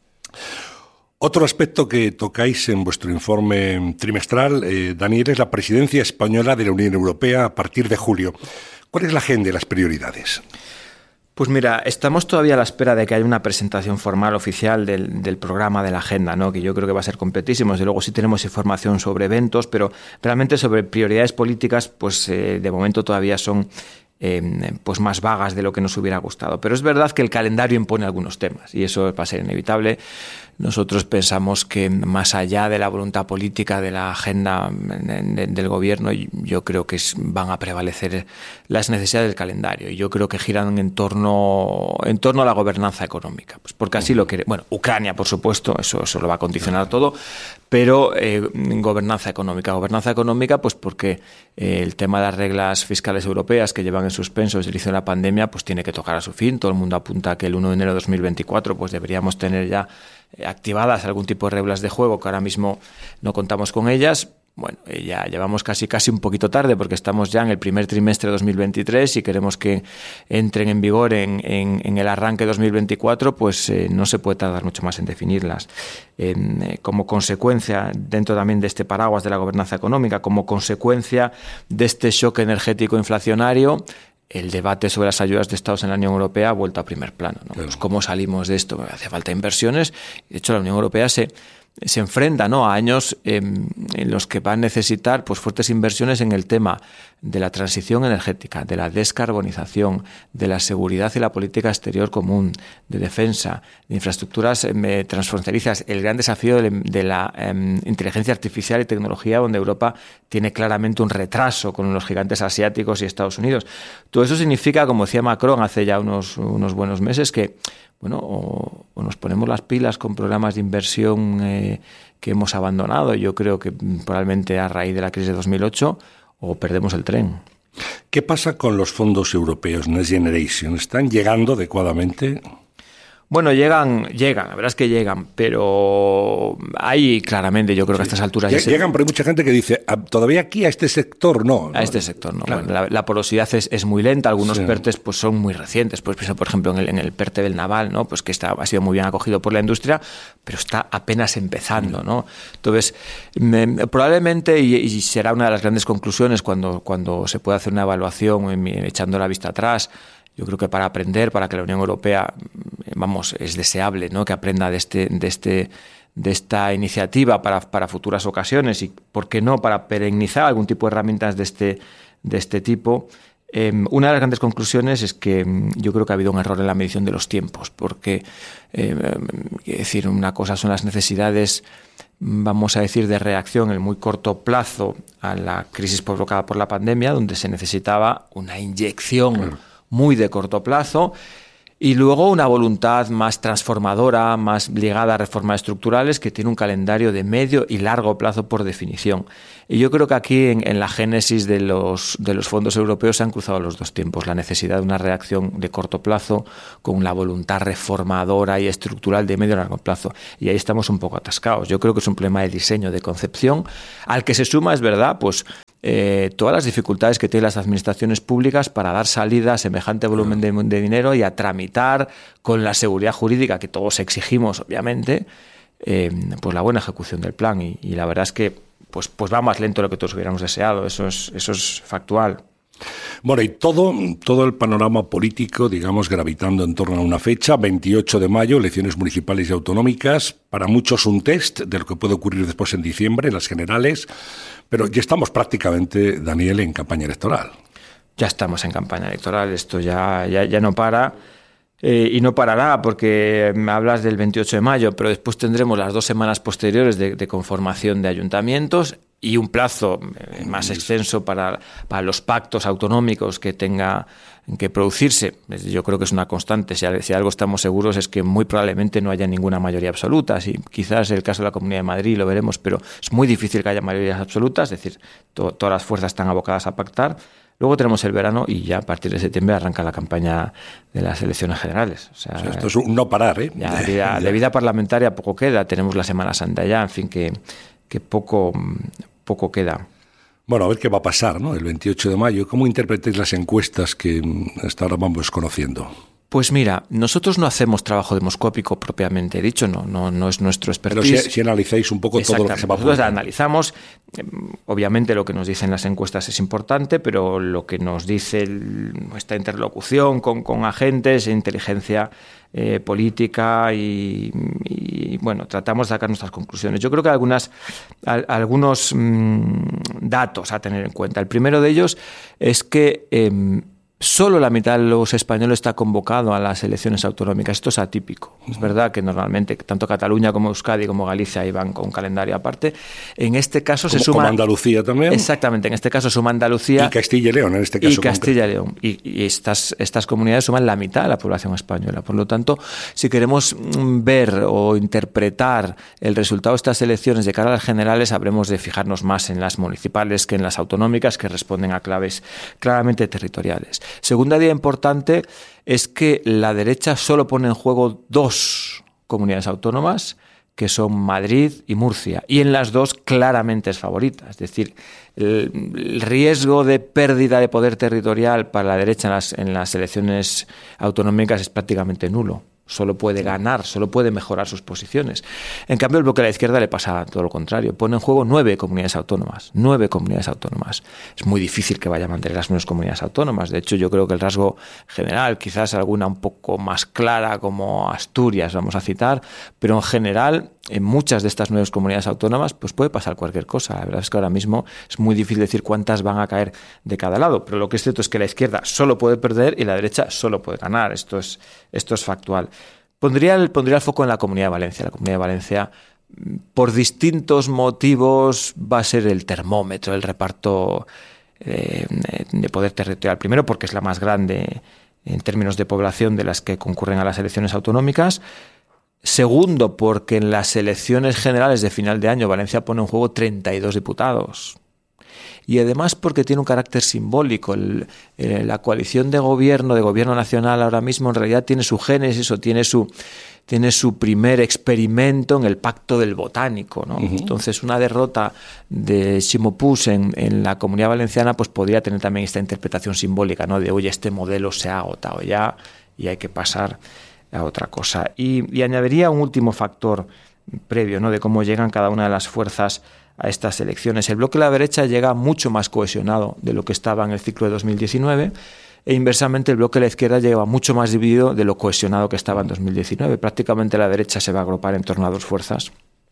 Otro aspecto que tocáis en vuestro informe trimestral, eh, Daniel, es la presidencia española de la Unión Europea a partir de julio. ¿Cuál es la agenda y las prioridades? Pues mira, estamos todavía a la espera de que haya una presentación formal oficial del, del programa de la agenda, ¿no? Que yo creo que va a ser completísimo. Desde luego sí tenemos información sobre eventos, pero realmente sobre prioridades políticas, pues eh, de momento todavía son eh, pues más vagas de lo que nos hubiera gustado. Pero es verdad que el calendario impone algunos temas y eso va a ser inevitable. Nosotros pensamos que más allá de la voluntad política de la agenda del gobierno, yo creo que van a prevalecer las necesidades del calendario y yo creo que giran en torno en torno a la gobernanza económica, pues porque así lo quiere. Bueno, Ucrania, por supuesto, eso, eso lo va a condicionar todo, pero eh, gobernanza económica. Gobernanza económica, pues porque eh, el tema de las reglas fiscales europeas que llevan en suspenso desde el inicio de la pandemia, pues tiene que tocar a su fin. Todo el mundo apunta a que el uno de enero de dos mil veinticuatro pues deberíamos tener ya activadas algún tipo de reglas de juego que ahora mismo no contamos con ellas. Bueno, ya llevamos casi casi un poquito tarde porque estamos ya en el primer trimestre de dos mil veintitrés y queremos que entren en vigor en, en, en el arranque de dos mil veinticuatro, pues eh, no se puede tardar mucho más en definirlas. Eh, como consecuencia, dentro también de este paraguas de la gobernanza económica, como consecuencia de este shock energético inflacionario, el debate sobre las ayudas de Estados en la Unión Europea ha vuelto a primer plano, ¿no? Claro. Pues ¿cómo salimos de esto? Hace falta inversiones. De hecho, la Unión Europea se, se enfrenta, ¿no?, a años eh, en los que va a necesitar pues fuertes inversiones en el tema de la transición energética, de la descarbonización, de la seguridad y la política exterior común, de defensa, de infraestructuras eh, transfronterizas. El gran desafío de, de la eh, inteligencia artificial y tecnología, donde Europa tiene claramente un retraso con los gigantes asiáticos y Estados Unidos. Todo eso significa, como decía Macron hace ya unos, unos buenos meses, que bueno, o, o nos ponemos las pilas con programas de inversión eh, que hemos abandonado, yo creo que probablemente a raíz de la crisis de dos mil ocho, o perdemos el tren. ¿Qué pasa con los fondos europeos Next Generation? ¿Están llegando adecuadamente? Bueno, llegan, llegan, la verdad es que llegan, pero hay claramente, yo creo que sí, a estas alturas... Llegan, se... pero hay mucha gente que dice, todavía aquí a este sector no. A este sector no. Claro. Bueno, la, la porosidad es, es muy lenta, algunos sí. PERTES pues son muy recientes, pues pienso por ejemplo en el, en el PERTE del naval, ¿no? Pues que está, ha sido muy bien acogido por la industria, pero está apenas empezando, ¿no? Entonces, me, probablemente, y, y será una de las grandes conclusiones cuando, cuando se pueda hacer una evaluación echando la vista atrás, yo creo que para aprender, para que la Unión Europea, vamos, es deseable, ¿no?, que aprenda de este, de este, de esta iniciativa para, para futuras ocasiones y, ¿por qué no?, para perennizar algún tipo de herramientas de este, de este tipo. Eh, una de las grandes conclusiones es que yo creo que ha habido un error en la medición de los tiempos, porque, eh, es decir, una cosa son las necesidades, vamos a decir, de reacción en el muy corto plazo a la crisis provocada por la pandemia, donde se necesitaba una inyección claro. muy de corto plazo, Y luego una voluntad más transformadora, más ligada a reformas estructurales, que tiene un calendario de medio y largo plazo por definición. Y yo creo que aquí en, en la génesis de los, de los fondos europeos se han cruzado los dos tiempos, la necesidad de una reacción de corto plazo con la voluntad reformadora y estructural de medio y largo plazo. Y ahí estamos un poco atascados. Yo creo que es un problema de diseño, de concepción, al que se suma, es verdad, pues eh, todas las dificultades que tienen las administraciones públicas para dar salida a semejante volumen de, de dinero y a tramitar con la seguridad jurídica que todos exigimos, obviamente, eh, pues la buena ejecución del plan. Y, y la verdad es que Pues, pues va más lento de lo que todos hubiéramos deseado, eso es, eso es factual. Bueno, y todo, todo el panorama político, digamos, gravitando en torno a una fecha, veintiocho de mayo, elecciones municipales y autonómicas, para muchos un test de lo que puede ocurrir después en diciembre, en las generales, pero ya estamos prácticamente, Daniel, en campaña electoral. Ya estamos en campaña electoral, esto ya, ya, ya no para. Eh, y no parará porque me hablas del veintiocho de mayo, pero después tendremos las dos semanas posteriores de, de conformación de ayuntamientos y un plazo eh, más extenso para, para los pactos autonómicos que tenga que producirse. Yo creo que es una constante. Si, si algo estamos seguros es que muy probablemente no haya ninguna mayoría absoluta. Si, quizás el caso de la Comunidad de Madrid lo veremos, pero es muy difícil que haya mayorías absolutas, es decir, to, todas las fuerzas están abocadas a pactar. Luego tenemos el verano y ya a partir de septiembre arranca la campaña de las elecciones generales. O sea, o sea, esto es un no parar, ¿eh? Ya, de, vida, de vida parlamentaria poco queda. Tenemos la Semana Santa ya, en fin, que, que poco, poco queda. Bueno, a ver qué va a pasar, ¿no? El veintiocho de mayo. ¿Cómo interpretáis las encuestas que hasta ahora vamos conociendo? Pues mira, nosotros no hacemos trabajo demoscópico propiamente dicho, no, no, no es nuestro expertise. Pero si, si analizáis un poco todo lo que se va a Nosotros analizamos, obviamente lo que nos dicen las encuestas es importante, pero lo que nos dice el, nuestra interlocución con, con agentes, inteligencia eh, política y, y, bueno, tratamos de sacar nuestras conclusiones. Yo creo que hay algunas, al, algunos mmm, datos a tener en cuenta. El primero de ellos es que Eh, solo la mitad de los españoles está convocado a las elecciones autonómicas. Esto es atípico. Es verdad que normalmente tanto Cataluña como Euskadi como Galicia iban con un calendario aparte. En este caso como, se suma... Como Andalucía también. Exactamente. En este caso suma Andalucía... Y Castilla y León, en este caso. Y Castilla y León. Y, y estas, estas comunidades suman la mitad de la población española. Por lo tanto, si queremos ver o interpretar el resultado de estas elecciones de cara a las generales, habremos de fijarnos más en las municipales que en las autonómicas, que responden a claves claramente territoriales. Segunda idea importante es que la derecha solo pone en juego dos comunidades autónomas, que son Madrid y Murcia, y en las dos claramente es favorita. Es decir, el, el riesgo de pérdida de poder territorial para la derecha en las, en las elecciones autonómicas es prácticamente nulo. Solo puede ganar, solo puede mejorar sus posiciones. En cambio, el bloque de la izquierda le pasa todo lo contrario. Pone en juego nueve comunidades autónomas. Nueve comunidades autónomas. Es muy difícil que vaya a mantener las nuevas comunidades autónomas. De hecho, yo creo que el rasgo general, quizás alguna un poco más clara, como Asturias, vamos a citar, pero en general, en muchas de estas nuevas comunidades autónomas, pues puede pasar cualquier cosa. La verdad es que ahora mismo es muy difícil decir cuántas van a caer de cada lado. Pero lo que es cierto es que la izquierda solo puede perder y la derecha solo puede ganar. Esto es, esto es factual. Pondría el, pondría el foco en la Comunidad de Valencia. La Comunidad de Valencia, por distintos motivos, va a ser el termómetro, el reparto eh, de poder territorial. Primero, porque es la más grande en términos de población de las que concurren a las elecciones autonómicas. Segundo, porque en las elecciones generales de final de año Valencia pone en juego treinta y dos diputados. Y además porque tiene un carácter simbólico. El, el, la coalición de gobierno, de gobierno nacional ahora mismo en realidad tiene su génesis o tiene su, tiene su primer experimento en el Pacto del Botánico, ¿no? Uh-huh. Entonces una derrota de Ximo Puig en, en la Comunidad Valenciana pues podría tener también esta interpretación simbólica, ¿no? De oye, este modelo se ha agotado ya y hay que pasar a otra cosa. Y, y añadiría un último factor previo, ¿no? De cómo llegan cada una de las fuerzas a estas elecciones. El bloque de la derecha llega mucho más cohesionado de lo que estaba en el ciclo de dos mil diecinueve e inversamente el bloque de la izquierda llega mucho más dividido de lo cohesionado que estaba en dos mil diecinueve. Prácticamente la derecha se va a agrupar en torno a dos fuerzas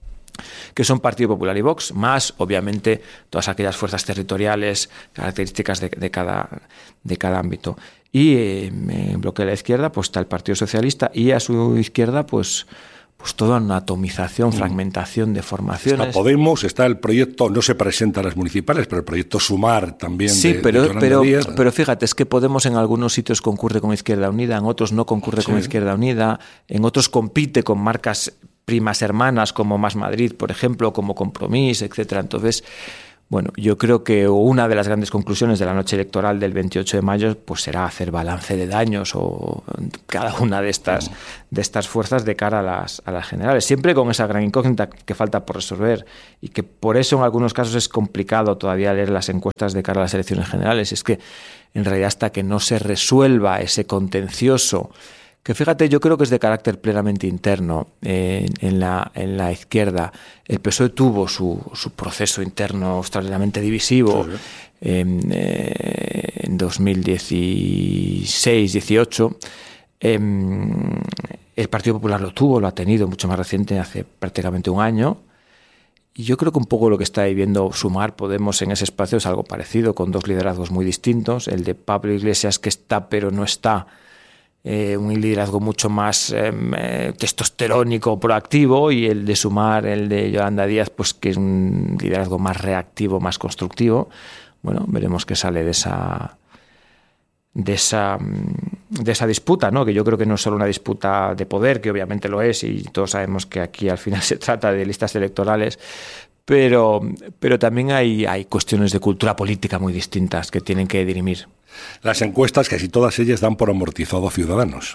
que son Partido Popular y Vox, más obviamente todas aquellas fuerzas territoriales, características de, de, cada, de cada ámbito. Y eh, en el bloque de la izquierda pues está el Partido Socialista y a su izquierda pues pues toda una atomización, mm. fragmentación de formaciones. Está Podemos, está el proyecto, no se presenta a las municipales, pero el proyecto Sumar también. Sí, de, pero, de pero, Díaz. pero fíjate, es que Podemos en algunos sitios concurre con Izquierda Unida, en otros no concurre sí. con Izquierda Unida, en otros compite con marcas primas hermanas como Más Madrid, por ejemplo, como Compromís, etcétera. Entonces, bueno, yo creo que una de las grandes conclusiones de la noche electoral del veintiocho de mayo pues será hacer balance de daños o cada una de estas, de estas fuerzas de cara a las, a las generales, siempre con esa gran incógnita que falta por resolver y que por eso en algunos casos es complicado todavía leer las encuestas de cara a las elecciones generales. Es que en realidad hasta que no se resuelva ese contencioso, que fíjate, yo creo que es de carácter plenamente interno eh, en, la, en la izquierda. El P S O E tuvo su, su proceso interno extraordinariamente divisivo sí, sí. Eh, eh, en dos mil dieciséis dieciocho. Eh, el Partido Popular lo tuvo, lo ha tenido mucho más reciente, hace prácticamente un año. Y yo creo que un poco lo que está viviendo Sumar Podemos en ese espacio es algo parecido, con dos liderazgos muy distintos. El de Pablo Iglesias, que está pero no está, Eh, un liderazgo mucho más eh, testosterónico, proactivo, y el de Sumar, el de Yolanda Díaz, pues que es un liderazgo más reactivo, más constructivo. Bueno, veremos qué sale de esa de esa de esa disputa, ¿no? Que yo creo que no es solo una disputa de poder, que obviamente lo es, y todos sabemos que aquí al final se trata de listas electorales, pero pero también hay hay cuestiones de cultura política muy distintas que tienen que dirimir. Las encuestas, casi todas ellas, dan por amortizado a Ciudadanos.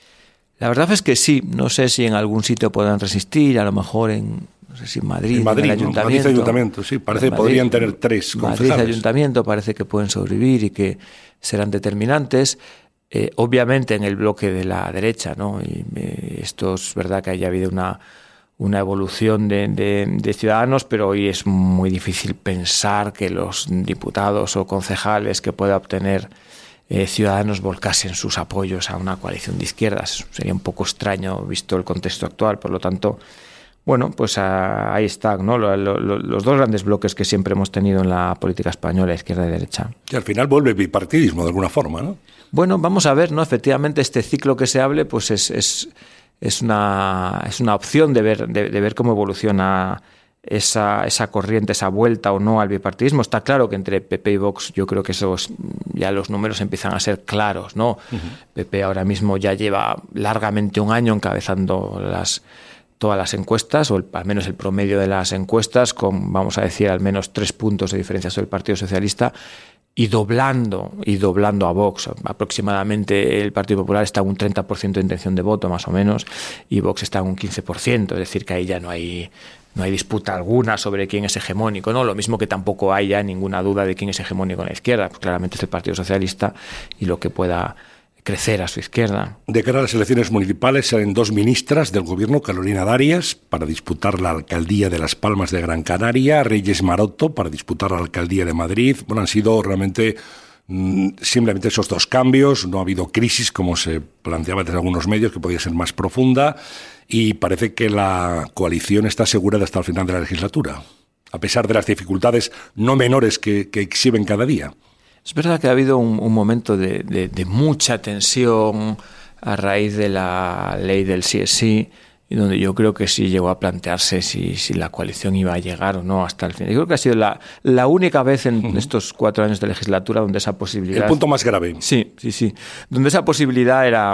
La verdad es que sí. No sé si en algún sitio puedan resistir, a lo mejor en, no sé si en Madrid, en Madrid, en el ¿no? Ayuntamiento. Madrid Ayuntamiento, sí. Parece que podrían tener tres concejales. Madrid Ayuntamiento parece que pueden sobrevivir y que serán determinantes. Eh, obviamente en el bloque de la derecha, ¿no? Y eh, esto es verdad que haya habido una... una evolución de, de, de Ciudadanos, pero hoy es muy difícil pensar que los diputados o concejales que pueda obtener eh, Ciudadanos volcasen sus apoyos a una coalición de izquierdas. Sería un poco extraño visto el contexto actual. Por lo tanto, bueno, pues a, ahí están, ¿no? Lo, lo, lo, los dos grandes bloques que siempre hemos tenido en la política española, izquierda y derecha. Y al final vuelve el bipartidismo de alguna forma, ¿no? Bueno, vamos a ver, ¿no? Efectivamente, este ciclo que se hable, pues es... es Es una, es una opción de ver, de, de ver cómo evoluciona esa, esa corriente, esa vuelta o no al bipartidismo. Está claro que entre P P y Vox yo creo que esos, ya los números empiezan a ser claros, ¿no? Uh-huh. P P ahora mismo ya lleva largamente un año encabezando las, todas las encuestas, o el, al menos el promedio de las encuestas, con, vamos a decir, al menos tres puntos de diferencia sobre el Partido Socialista, y doblando, y doblando a Vox. Aproximadamente el Partido Popular está en un treinta por ciento de intención de voto, más o menos, y Vox está en un quince por ciento, es decir, que ahí ya no hay, no hay disputa alguna sobre quién es hegemónico, ¿no? Lo mismo que tampoco hay ya ninguna duda de quién es hegemónico en la izquierda, pues claramente es el Partido Socialista y lo que pueda crecer a su izquierda. De cara a las elecciones municipales salen dos ministras del gobierno, Carolina Darias para disputar la alcaldía de Las Palmas de Gran Canaria, Reyes Maroto para disputar la alcaldía de Madrid. Bueno, han sido realmente mmm, simplemente esos dos cambios. No ha habido crisis como se planteaba desde algunos medios, que podía ser más profunda, y parece que la coalición está asegurada hasta el final de la legislatura, a pesar de las dificultades no menores que, que exhiben cada día. Es verdad que ha habido un, un momento de, de, de mucha tensión a raíz de la ley del sí es sí, y donde yo creo que sí llegó a plantearse si, si la coalición iba a llegar o no hasta el final. Yo creo que ha sido la, la única vez en uh-huh. estos cuatro años de legislatura donde esa posibilidad... El punto más grave. Sí, sí, sí. Donde esa posibilidad era,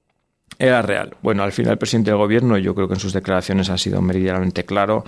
era real. Bueno, al final el presidente del gobierno, yo creo que en sus declaraciones ha sido meridianamente claro.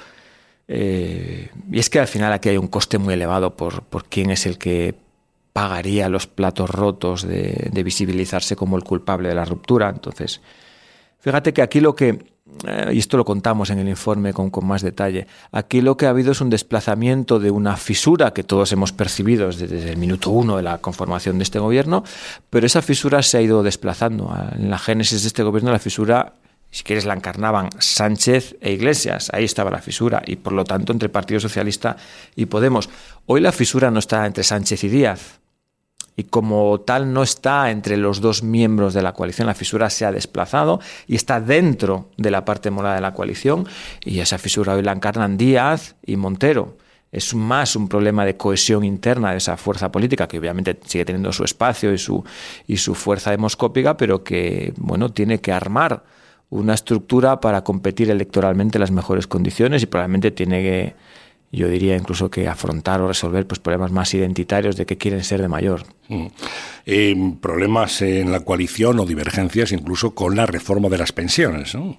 Eh, y es que al final aquí hay un coste muy elevado por, por quién es el que pagaría los platos rotos de, de visibilizarse como el culpable de la ruptura. Entonces, fíjate que aquí lo que, eh, y esto lo contamos en el informe con, con más detalle, aquí lo que ha habido es un desplazamiento de una fisura que todos hemos percibido desde, desde el minuto uno de la conformación de este gobierno, pero esa fisura se ha ido desplazando. En la génesis de este gobierno la fisura, si quieres, la encarnaban Sánchez e Iglesias. Ahí estaba la fisura, y por lo tanto entre Partido Socialista y Podemos. Hoy la fisura no está entre Sánchez y Díaz, y como tal no está entre los dos miembros de la coalición. La fisura se ha desplazado y está dentro de la parte morada de la coalición, y esa fisura hoy la encarnan Díaz y Montero. Es más un problema de cohesión interna de esa fuerza política, que obviamente sigue teniendo su espacio y su, y su fuerza demoscópica, pero que, bueno, tiene que armar una estructura para competir electoralmente en las mejores condiciones y probablemente tiene que, yo diría incluso que afrontar o resolver pues problemas más identitarios de qué quieren ser de mayor. Mm. Eh, problemas en la coalición o divergencias incluso con la reforma de las pensiones, ¿no?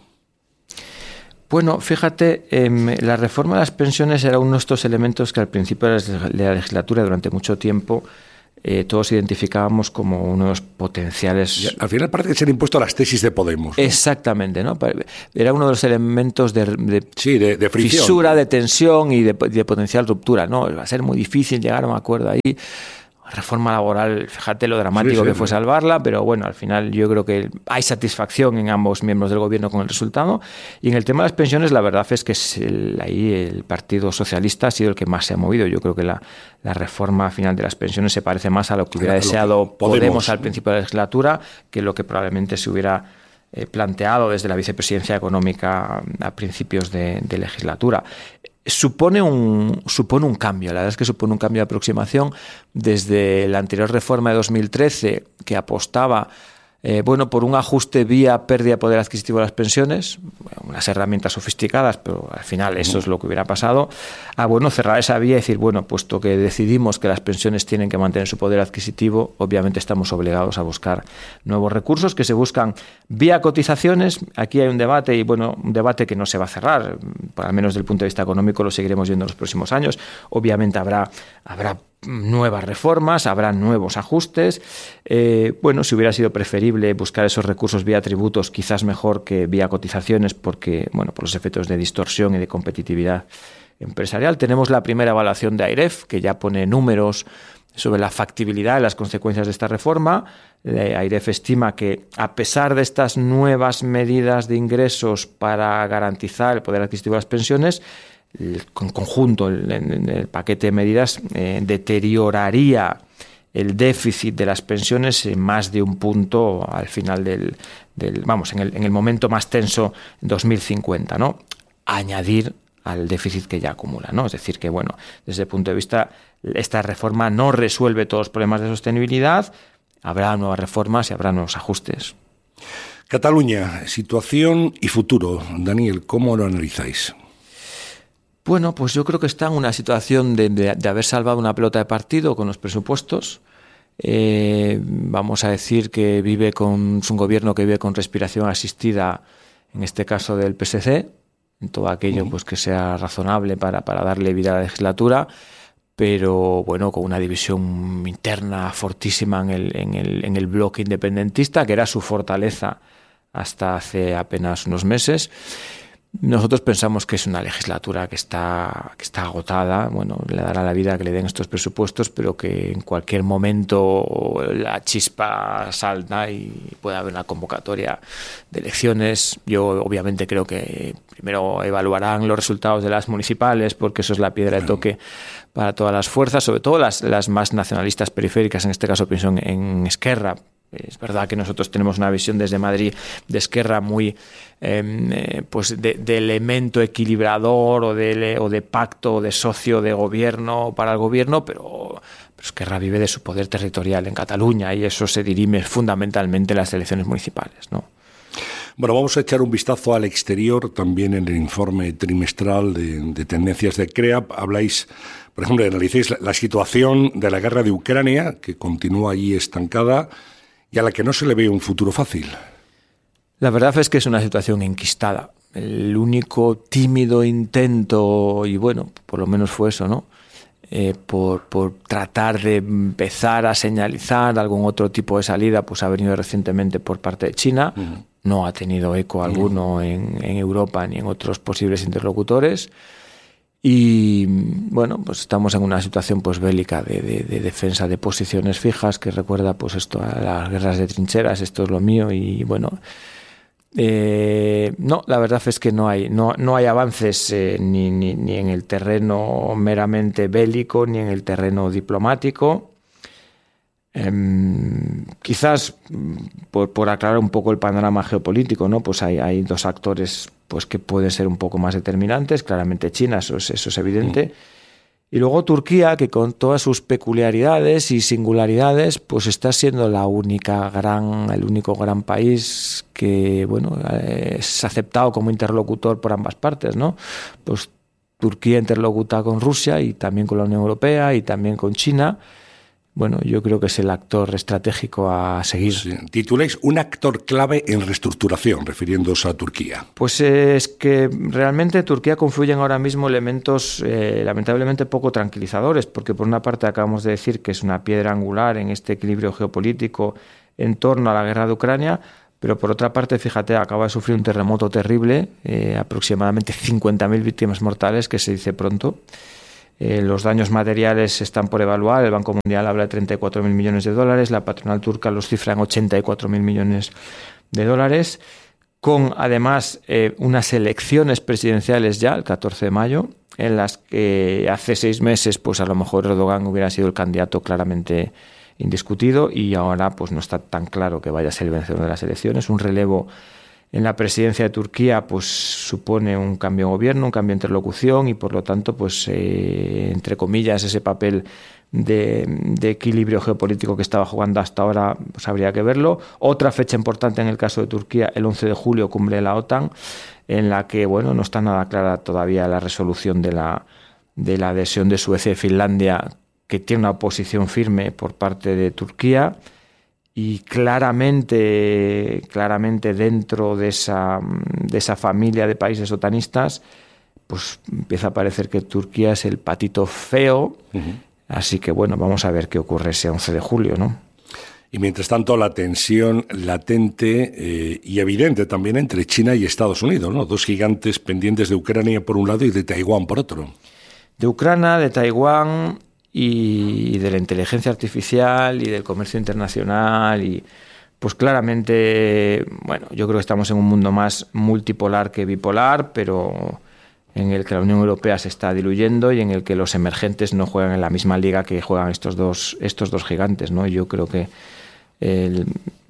Bueno, fíjate, eh, la reforma de las pensiones era uno de estos elementos que al principio de la legislatura, durante mucho tiempo, eh, todos identificábamos como uno de los potenciales... Y al final parece que se han impuesto las tesis de Podemos, ¿no? Exactamente, ¿no? Era uno de los elementos de, de, sí, de, de fisura, de tensión y de, de potencial ruptura, ¿no? Va a ser muy difícil llegar a un acuerdo ahí. Reforma laboral, fíjate lo dramático sí, sí, que fue sí. salvarla, pero bueno, al final yo creo que hay satisfacción en ambos miembros del gobierno con el resultado. Y en el tema de las pensiones, la verdad es que es el, ahí el Partido Socialista ha sido el que más se ha movido. Yo creo que la, la reforma final de las pensiones se parece más a lo que hubiera claro, deseado Podemos, Podemos al principio de la legislatura que lo que probablemente se hubiera eh, planteado desde la vicepresidencia económica a principios de, de legislatura. Supone un, supone un cambio, la verdad es que supone un cambio de aproximación desde la anterior reforma de dos mil trece que apostaba eh, bueno, por un ajuste vía pérdida de poder adquisitivo de las pensiones, unas herramientas sofisticadas, pero al final eso es lo que hubiera pasado, a bueno, cerrar esa vía y decir, bueno, puesto que decidimos que las pensiones tienen que mantener su poder adquisitivo, obviamente estamos obligados a buscar nuevos recursos que se buscan vía cotizaciones. Aquí hay un debate y bueno, un debate que no se va a cerrar, al menos desde el punto de vista económico lo seguiremos viendo en los próximos años. Obviamente habrá, habrá nuevas reformas, habrá nuevos ajustes. Eh, bueno, si hubiera sido preferible buscar esos recursos vía tributos, quizás mejor que vía cotizaciones, porque, bueno, por los efectos de distorsión y de competitividad empresarial. Tenemos la primera evaluación de AIREF, que ya pone números sobre la factibilidad y las consecuencias de esta reforma. Eh, AIREF estima que, a pesar de estas nuevas medidas de ingresos para garantizar el poder adquisitivo de las pensiones, el conjunto, el, el paquete de medidas eh, deterioraría el déficit de las pensiones en más de un punto al final del, del vamos, en el, en el momento más tenso, dos mil cincuenta, ¿no? Añadir al déficit que ya acumula, ¿no? Es decir, que bueno, desde el punto de vista, esta reforma no resuelve todos los problemas de sostenibilidad, habrá nuevas reformas y habrá nuevos ajustes. Cataluña, situación y futuro. Daniel, ¿cómo lo analizáis? Bueno, pues yo creo que está en una situación de, de, de haber salvado una pelota de partido con los presupuestos. Eh, vamos a decir que vive con es un gobierno que vive con respiración asistida, en este caso del P S C, en todo aquello pues que sea razonable para, para darle vida a la legislatura, pero bueno, con una división interna fortísima en el, en el, en el bloque independentista, que era su fortaleza hasta hace apenas unos meses. Nosotros pensamos que es una legislatura que está, que está agotada. Bueno, le dará la vida que le den estos presupuestos, pero que en cualquier momento la chispa salta y puede haber una convocatoria de elecciones. Yo obviamente creo que primero evaluarán los resultados de las municipales, porque eso es la piedra de toque para todas las fuerzas, sobre todo las, las más nacionalistas periféricas. En este caso pienso en, en Esquerra. Es verdad que nosotros tenemos una visión desde Madrid de Esquerra muy eh, pues de, de elemento equilibrador o de, o de pacto, de socio de gobierno para el gobierno, pero, pero Esquerra vive de su poder territorial en Cataluña y eso se dirime fundamentalmente en las elecciones municipales, ¿no? Bueno, vamos a echar un vistazo al exterior. También en el informe trimestral de, de tendencias de CREAP habláis, por ejemplo, analicéis la, la situación de la guerra de Ucrania, que continúa allí estancada y a la que no se le ve un futuro fácil. La verdad es que es una situación enquistada. El único tímido intento, y bueno, por lo menos fue eso, ¿no? Eh, por, por tratar de empezar a señalizar algún otro tipo de salida, pues ha venido recientemente por parte de China. Uh-huh. No ha tenido eco alguno uh-huh. en, en Europa ni en otros posibles interlocutores. Y bueno, pues estamos en una situación pues bélica de, de, de defensa de posiciones fijas, que recuerda pues esto a las guerras de trincheras, esto es lo mío. Y bueno, eh, no, la verdad es que no hay no, no hay avances eh, ni, ni, ni en el terreno meramente bélico ni en el terreno diplomático. Eh, quizás por, por aclarar un poco el panorama geopolítico, ¿no? Pues hay, hay dos actores pues que pueden ser un poco más determinantes. Claramente China, eso es, eso es evidente. Y luego Turquía, que con todas sus peculiaridades y singularidades, pues está siendo la única gran, el único gran país que, bueno, es aceptado como interlocutor por ambas partes, ¿no? Pues Turquía interlocuta con Rusia y también con la Unión Europea y también con China. Bueno, yo creo que es el actor estratégico a seguir. Sí. Tituláis un actor clave en reestructuración, refiriéndose a Turquía. Pues es que realmente Turquía confluyen ahora mismo elementos eh, lamentablemente poco tranquilizadores, porque por una parte acabamos de decir que es una piedra angular en este equilibrio geopolítico en torno a la guerra de Ucrania, pero por otra parte, fíjate, acaba de sufrir un terremoto terrible, eh, aproximadamente cincuenta mil víctimas mortales, que se dice pronto. Eh, los daños materiales están por evaluar. El Banco Mundial habla de treinta y cuatro mil millones de dólares. La patronal turca los cifra en ochenta y cuatro mil millones de dólares. Con, además, eh, unas elecciones presidenciales ya, el catorce de mayo, en las que hace seis meses, pues a lo mejor Erdogan hubiera sido el candidato claramente indiscutido y ahora pues no está tan claro que vaya a ser el vencedor de las elecciones. Un relevo en la presidencia de Turquía pues supone un cambio de gobierno, un cambio de interlocución y por lo tanto pues eh, entre comillas ese papel de, de equilibrio geopolítico que estaba jugando hasta ahora pues habría que verlo. Otra fecha importante en el caso de Turquía, el once de julio, cumbre de la OTAN, en la que bueno no está nada clara todavía la resolución de la, de la adhesión de Suecia y Finlandia, que tiene una posición firme por parte de Turquía. Y claramente, claramente dentro de esa, de esa familia de países otanistas, pues empieza a parecer que Turquía es el patito feo. Uh-huh. Así que bueno, vamos a ver qué ocurre ese once de julio, ¿no? Y mientras tanto, la tensión latente eh, y evidente también entre China y Estados Unidos, ¿no? Dos gigantes pendientes de Ucrania por un lado y de Taiwán por otro. De Ucrania, de Taiwán y de la inteligencia artificial y del comercio internacional y pues claramente, bueno, yo creo que estamos en un mundo más multipolar que bipolar, pero en el que la Unión Europea se está diluyendo y en el que los emergentes no juegan en la misma liga que juegan estos dos, estos dos gigantes, ¿no? Yo creo que el,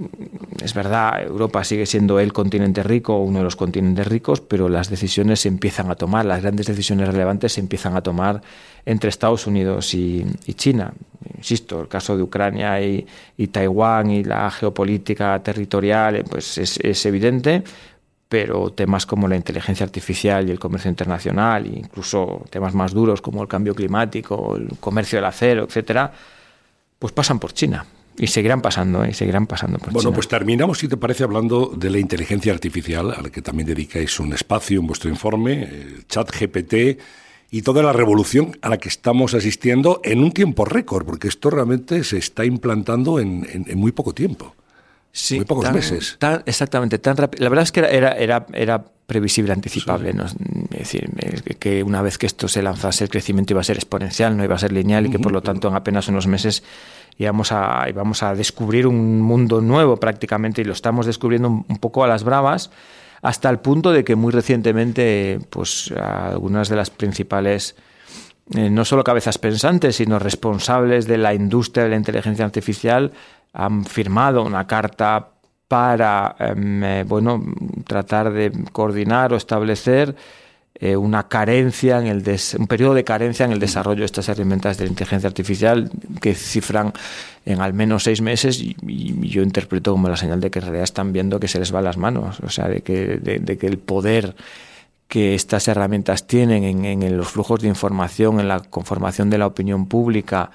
es verdad, Europa sigue siendo el continente rico, uno de los continentes ricos, pero las decisiones se empiezan a tomar, las grandes decisiones relevantes se empiezan a tomar entre Estados Unidos y, y China. Insisto, el caso de Ucrania y, y Taiwán y la geopolítica territorial pues es, es evidente, pero temas como la inteligencia artificial y el comercio internacional, e incluso temas más duros como el cambio climático, el comercio del acero, etcétera, pues pasan por China. Y seguirán pasando, ¿eh? y seguirán pasando por Bueno, China. Pues terminamos, si te parece, hablando de la inteligencia artificial, a la que también dedicáis un espacio en vuestro informe, el ChatGPT, y toda la revolución a la que estamos asistiendo en un tiempo récord, porque esto realmente se está implantando en, en, en muy poco tiempo, sí, muy pocos tan, meses. Tan, exactamente, tan rápido. La verdad es que era, era, era previsible, anticipable. Sí. ¿no? Es decir, que una vez que esto se lanzase, el crecimiento iba a ser exponencial, no iba a ser lineal, y que por lo tanto en apenas unos meses íbamos a, íbamos a descubrir un mundo nuevo prácticamente, y lo estamos descubriendo un, un poco a las bravas, hasta el punto de que muy recientemente pues algunas de las principales, eh, no solo cabezas pensantes, sino responsables de la industria de la inteligencia artificial han firmado una carta para eh, bueno, tratar de coordinar o establecer eh, una carencia en el des- un periodo de carencia en el desarrollo de estas herramientas de la inteligencia artificial que cifran en al menos seis meses y, y yo interpreto como la señal de que en realidad están viendo que se les va las manos, o sea, de que, de, de que el poder que estas herramientas tienen en, en los flujos de información, en la conformación de la opinión pública,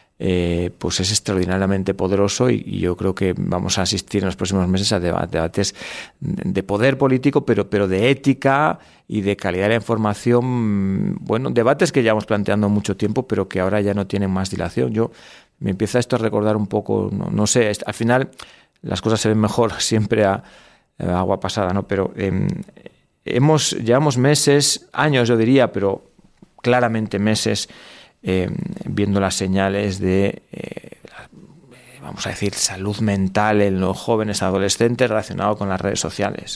Eh, pues es extraordinariamente poderoso y, y yo creo que vamos a asistir en los próximos meses a debates, debates de poder político, pero, pero de ética y de calidad de la información. Bueno, debates que llevamos planteando mucho tiempo, pero que ahora ya no tienen más dilación. Yo me empieza esto a recordar un poco, no, no sé, al final las cosas se ven mejor siempre a, a agua pasada, ¿no? Pero eh, hemos, llevamos meses, años yo diría, pero claramente meses, Eh, viendo las señales de, eh, vamos a decir, salud mental en los jóvenes adolescentes relacionado con las redes sociales.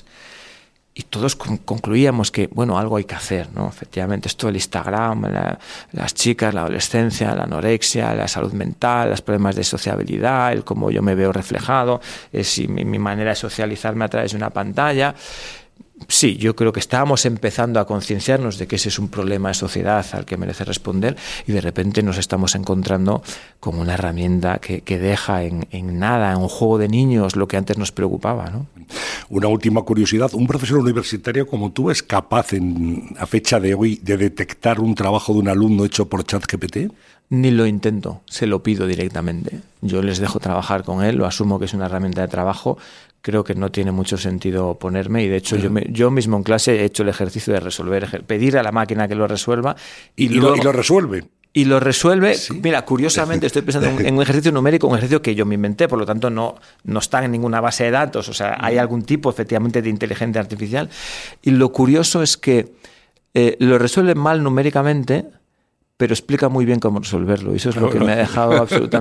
Y todos con- concluíamos que, bueno, algo hay que hacer, ¿no? Efectivamente, esto del Instagram, la, las chicas, la adolescencia, la anorexia, la salud mental, los problemas de sociabilidad, el cómo yo me veo reflejado, es si mi, mi manera de socializarme a través de una pantalla. sí, yo creo que estábamos empezando a concienciarnos de que ese es un problema de sociedad al que merece responder y de repente nos estamos encontrando como una herramienta que, que deja en, en nada, en un juego de niños, lo que antes nos preocupaba, ¿no? Una última curiosidad, ¿un profesor universitario como tú es capaz en, a fecha de hoy de detectar un trabajo de un alumno hecho por ChatGPT? Ni lo intento, se lo pido directamente. Yo les dejo trabajar con él, lo asumo que es una herramienta de trabajo. Creo que no tiene mucho sentido ponerme y de hecho yo, me, yo mismo en clase he hecho el ejercicio de resolver, pedir a la máquina que lo resuelva y, y, luego, lo, y lo resuelve. Y lo resuelve, ¿Sí? Mira, curiosamente estoy pensando en un ejercicio numérico, un ejercicio que yo me inventé, por lo tanto no, no está en ninguna base de datos, o sea, hay algún tipo efectivamente de inteligencia artificial y lo curioso es que eh, lo resuelve mal numéricamente, pero explica muy bien cómo resolverlo y eso es lo que me ha dejado absolutamente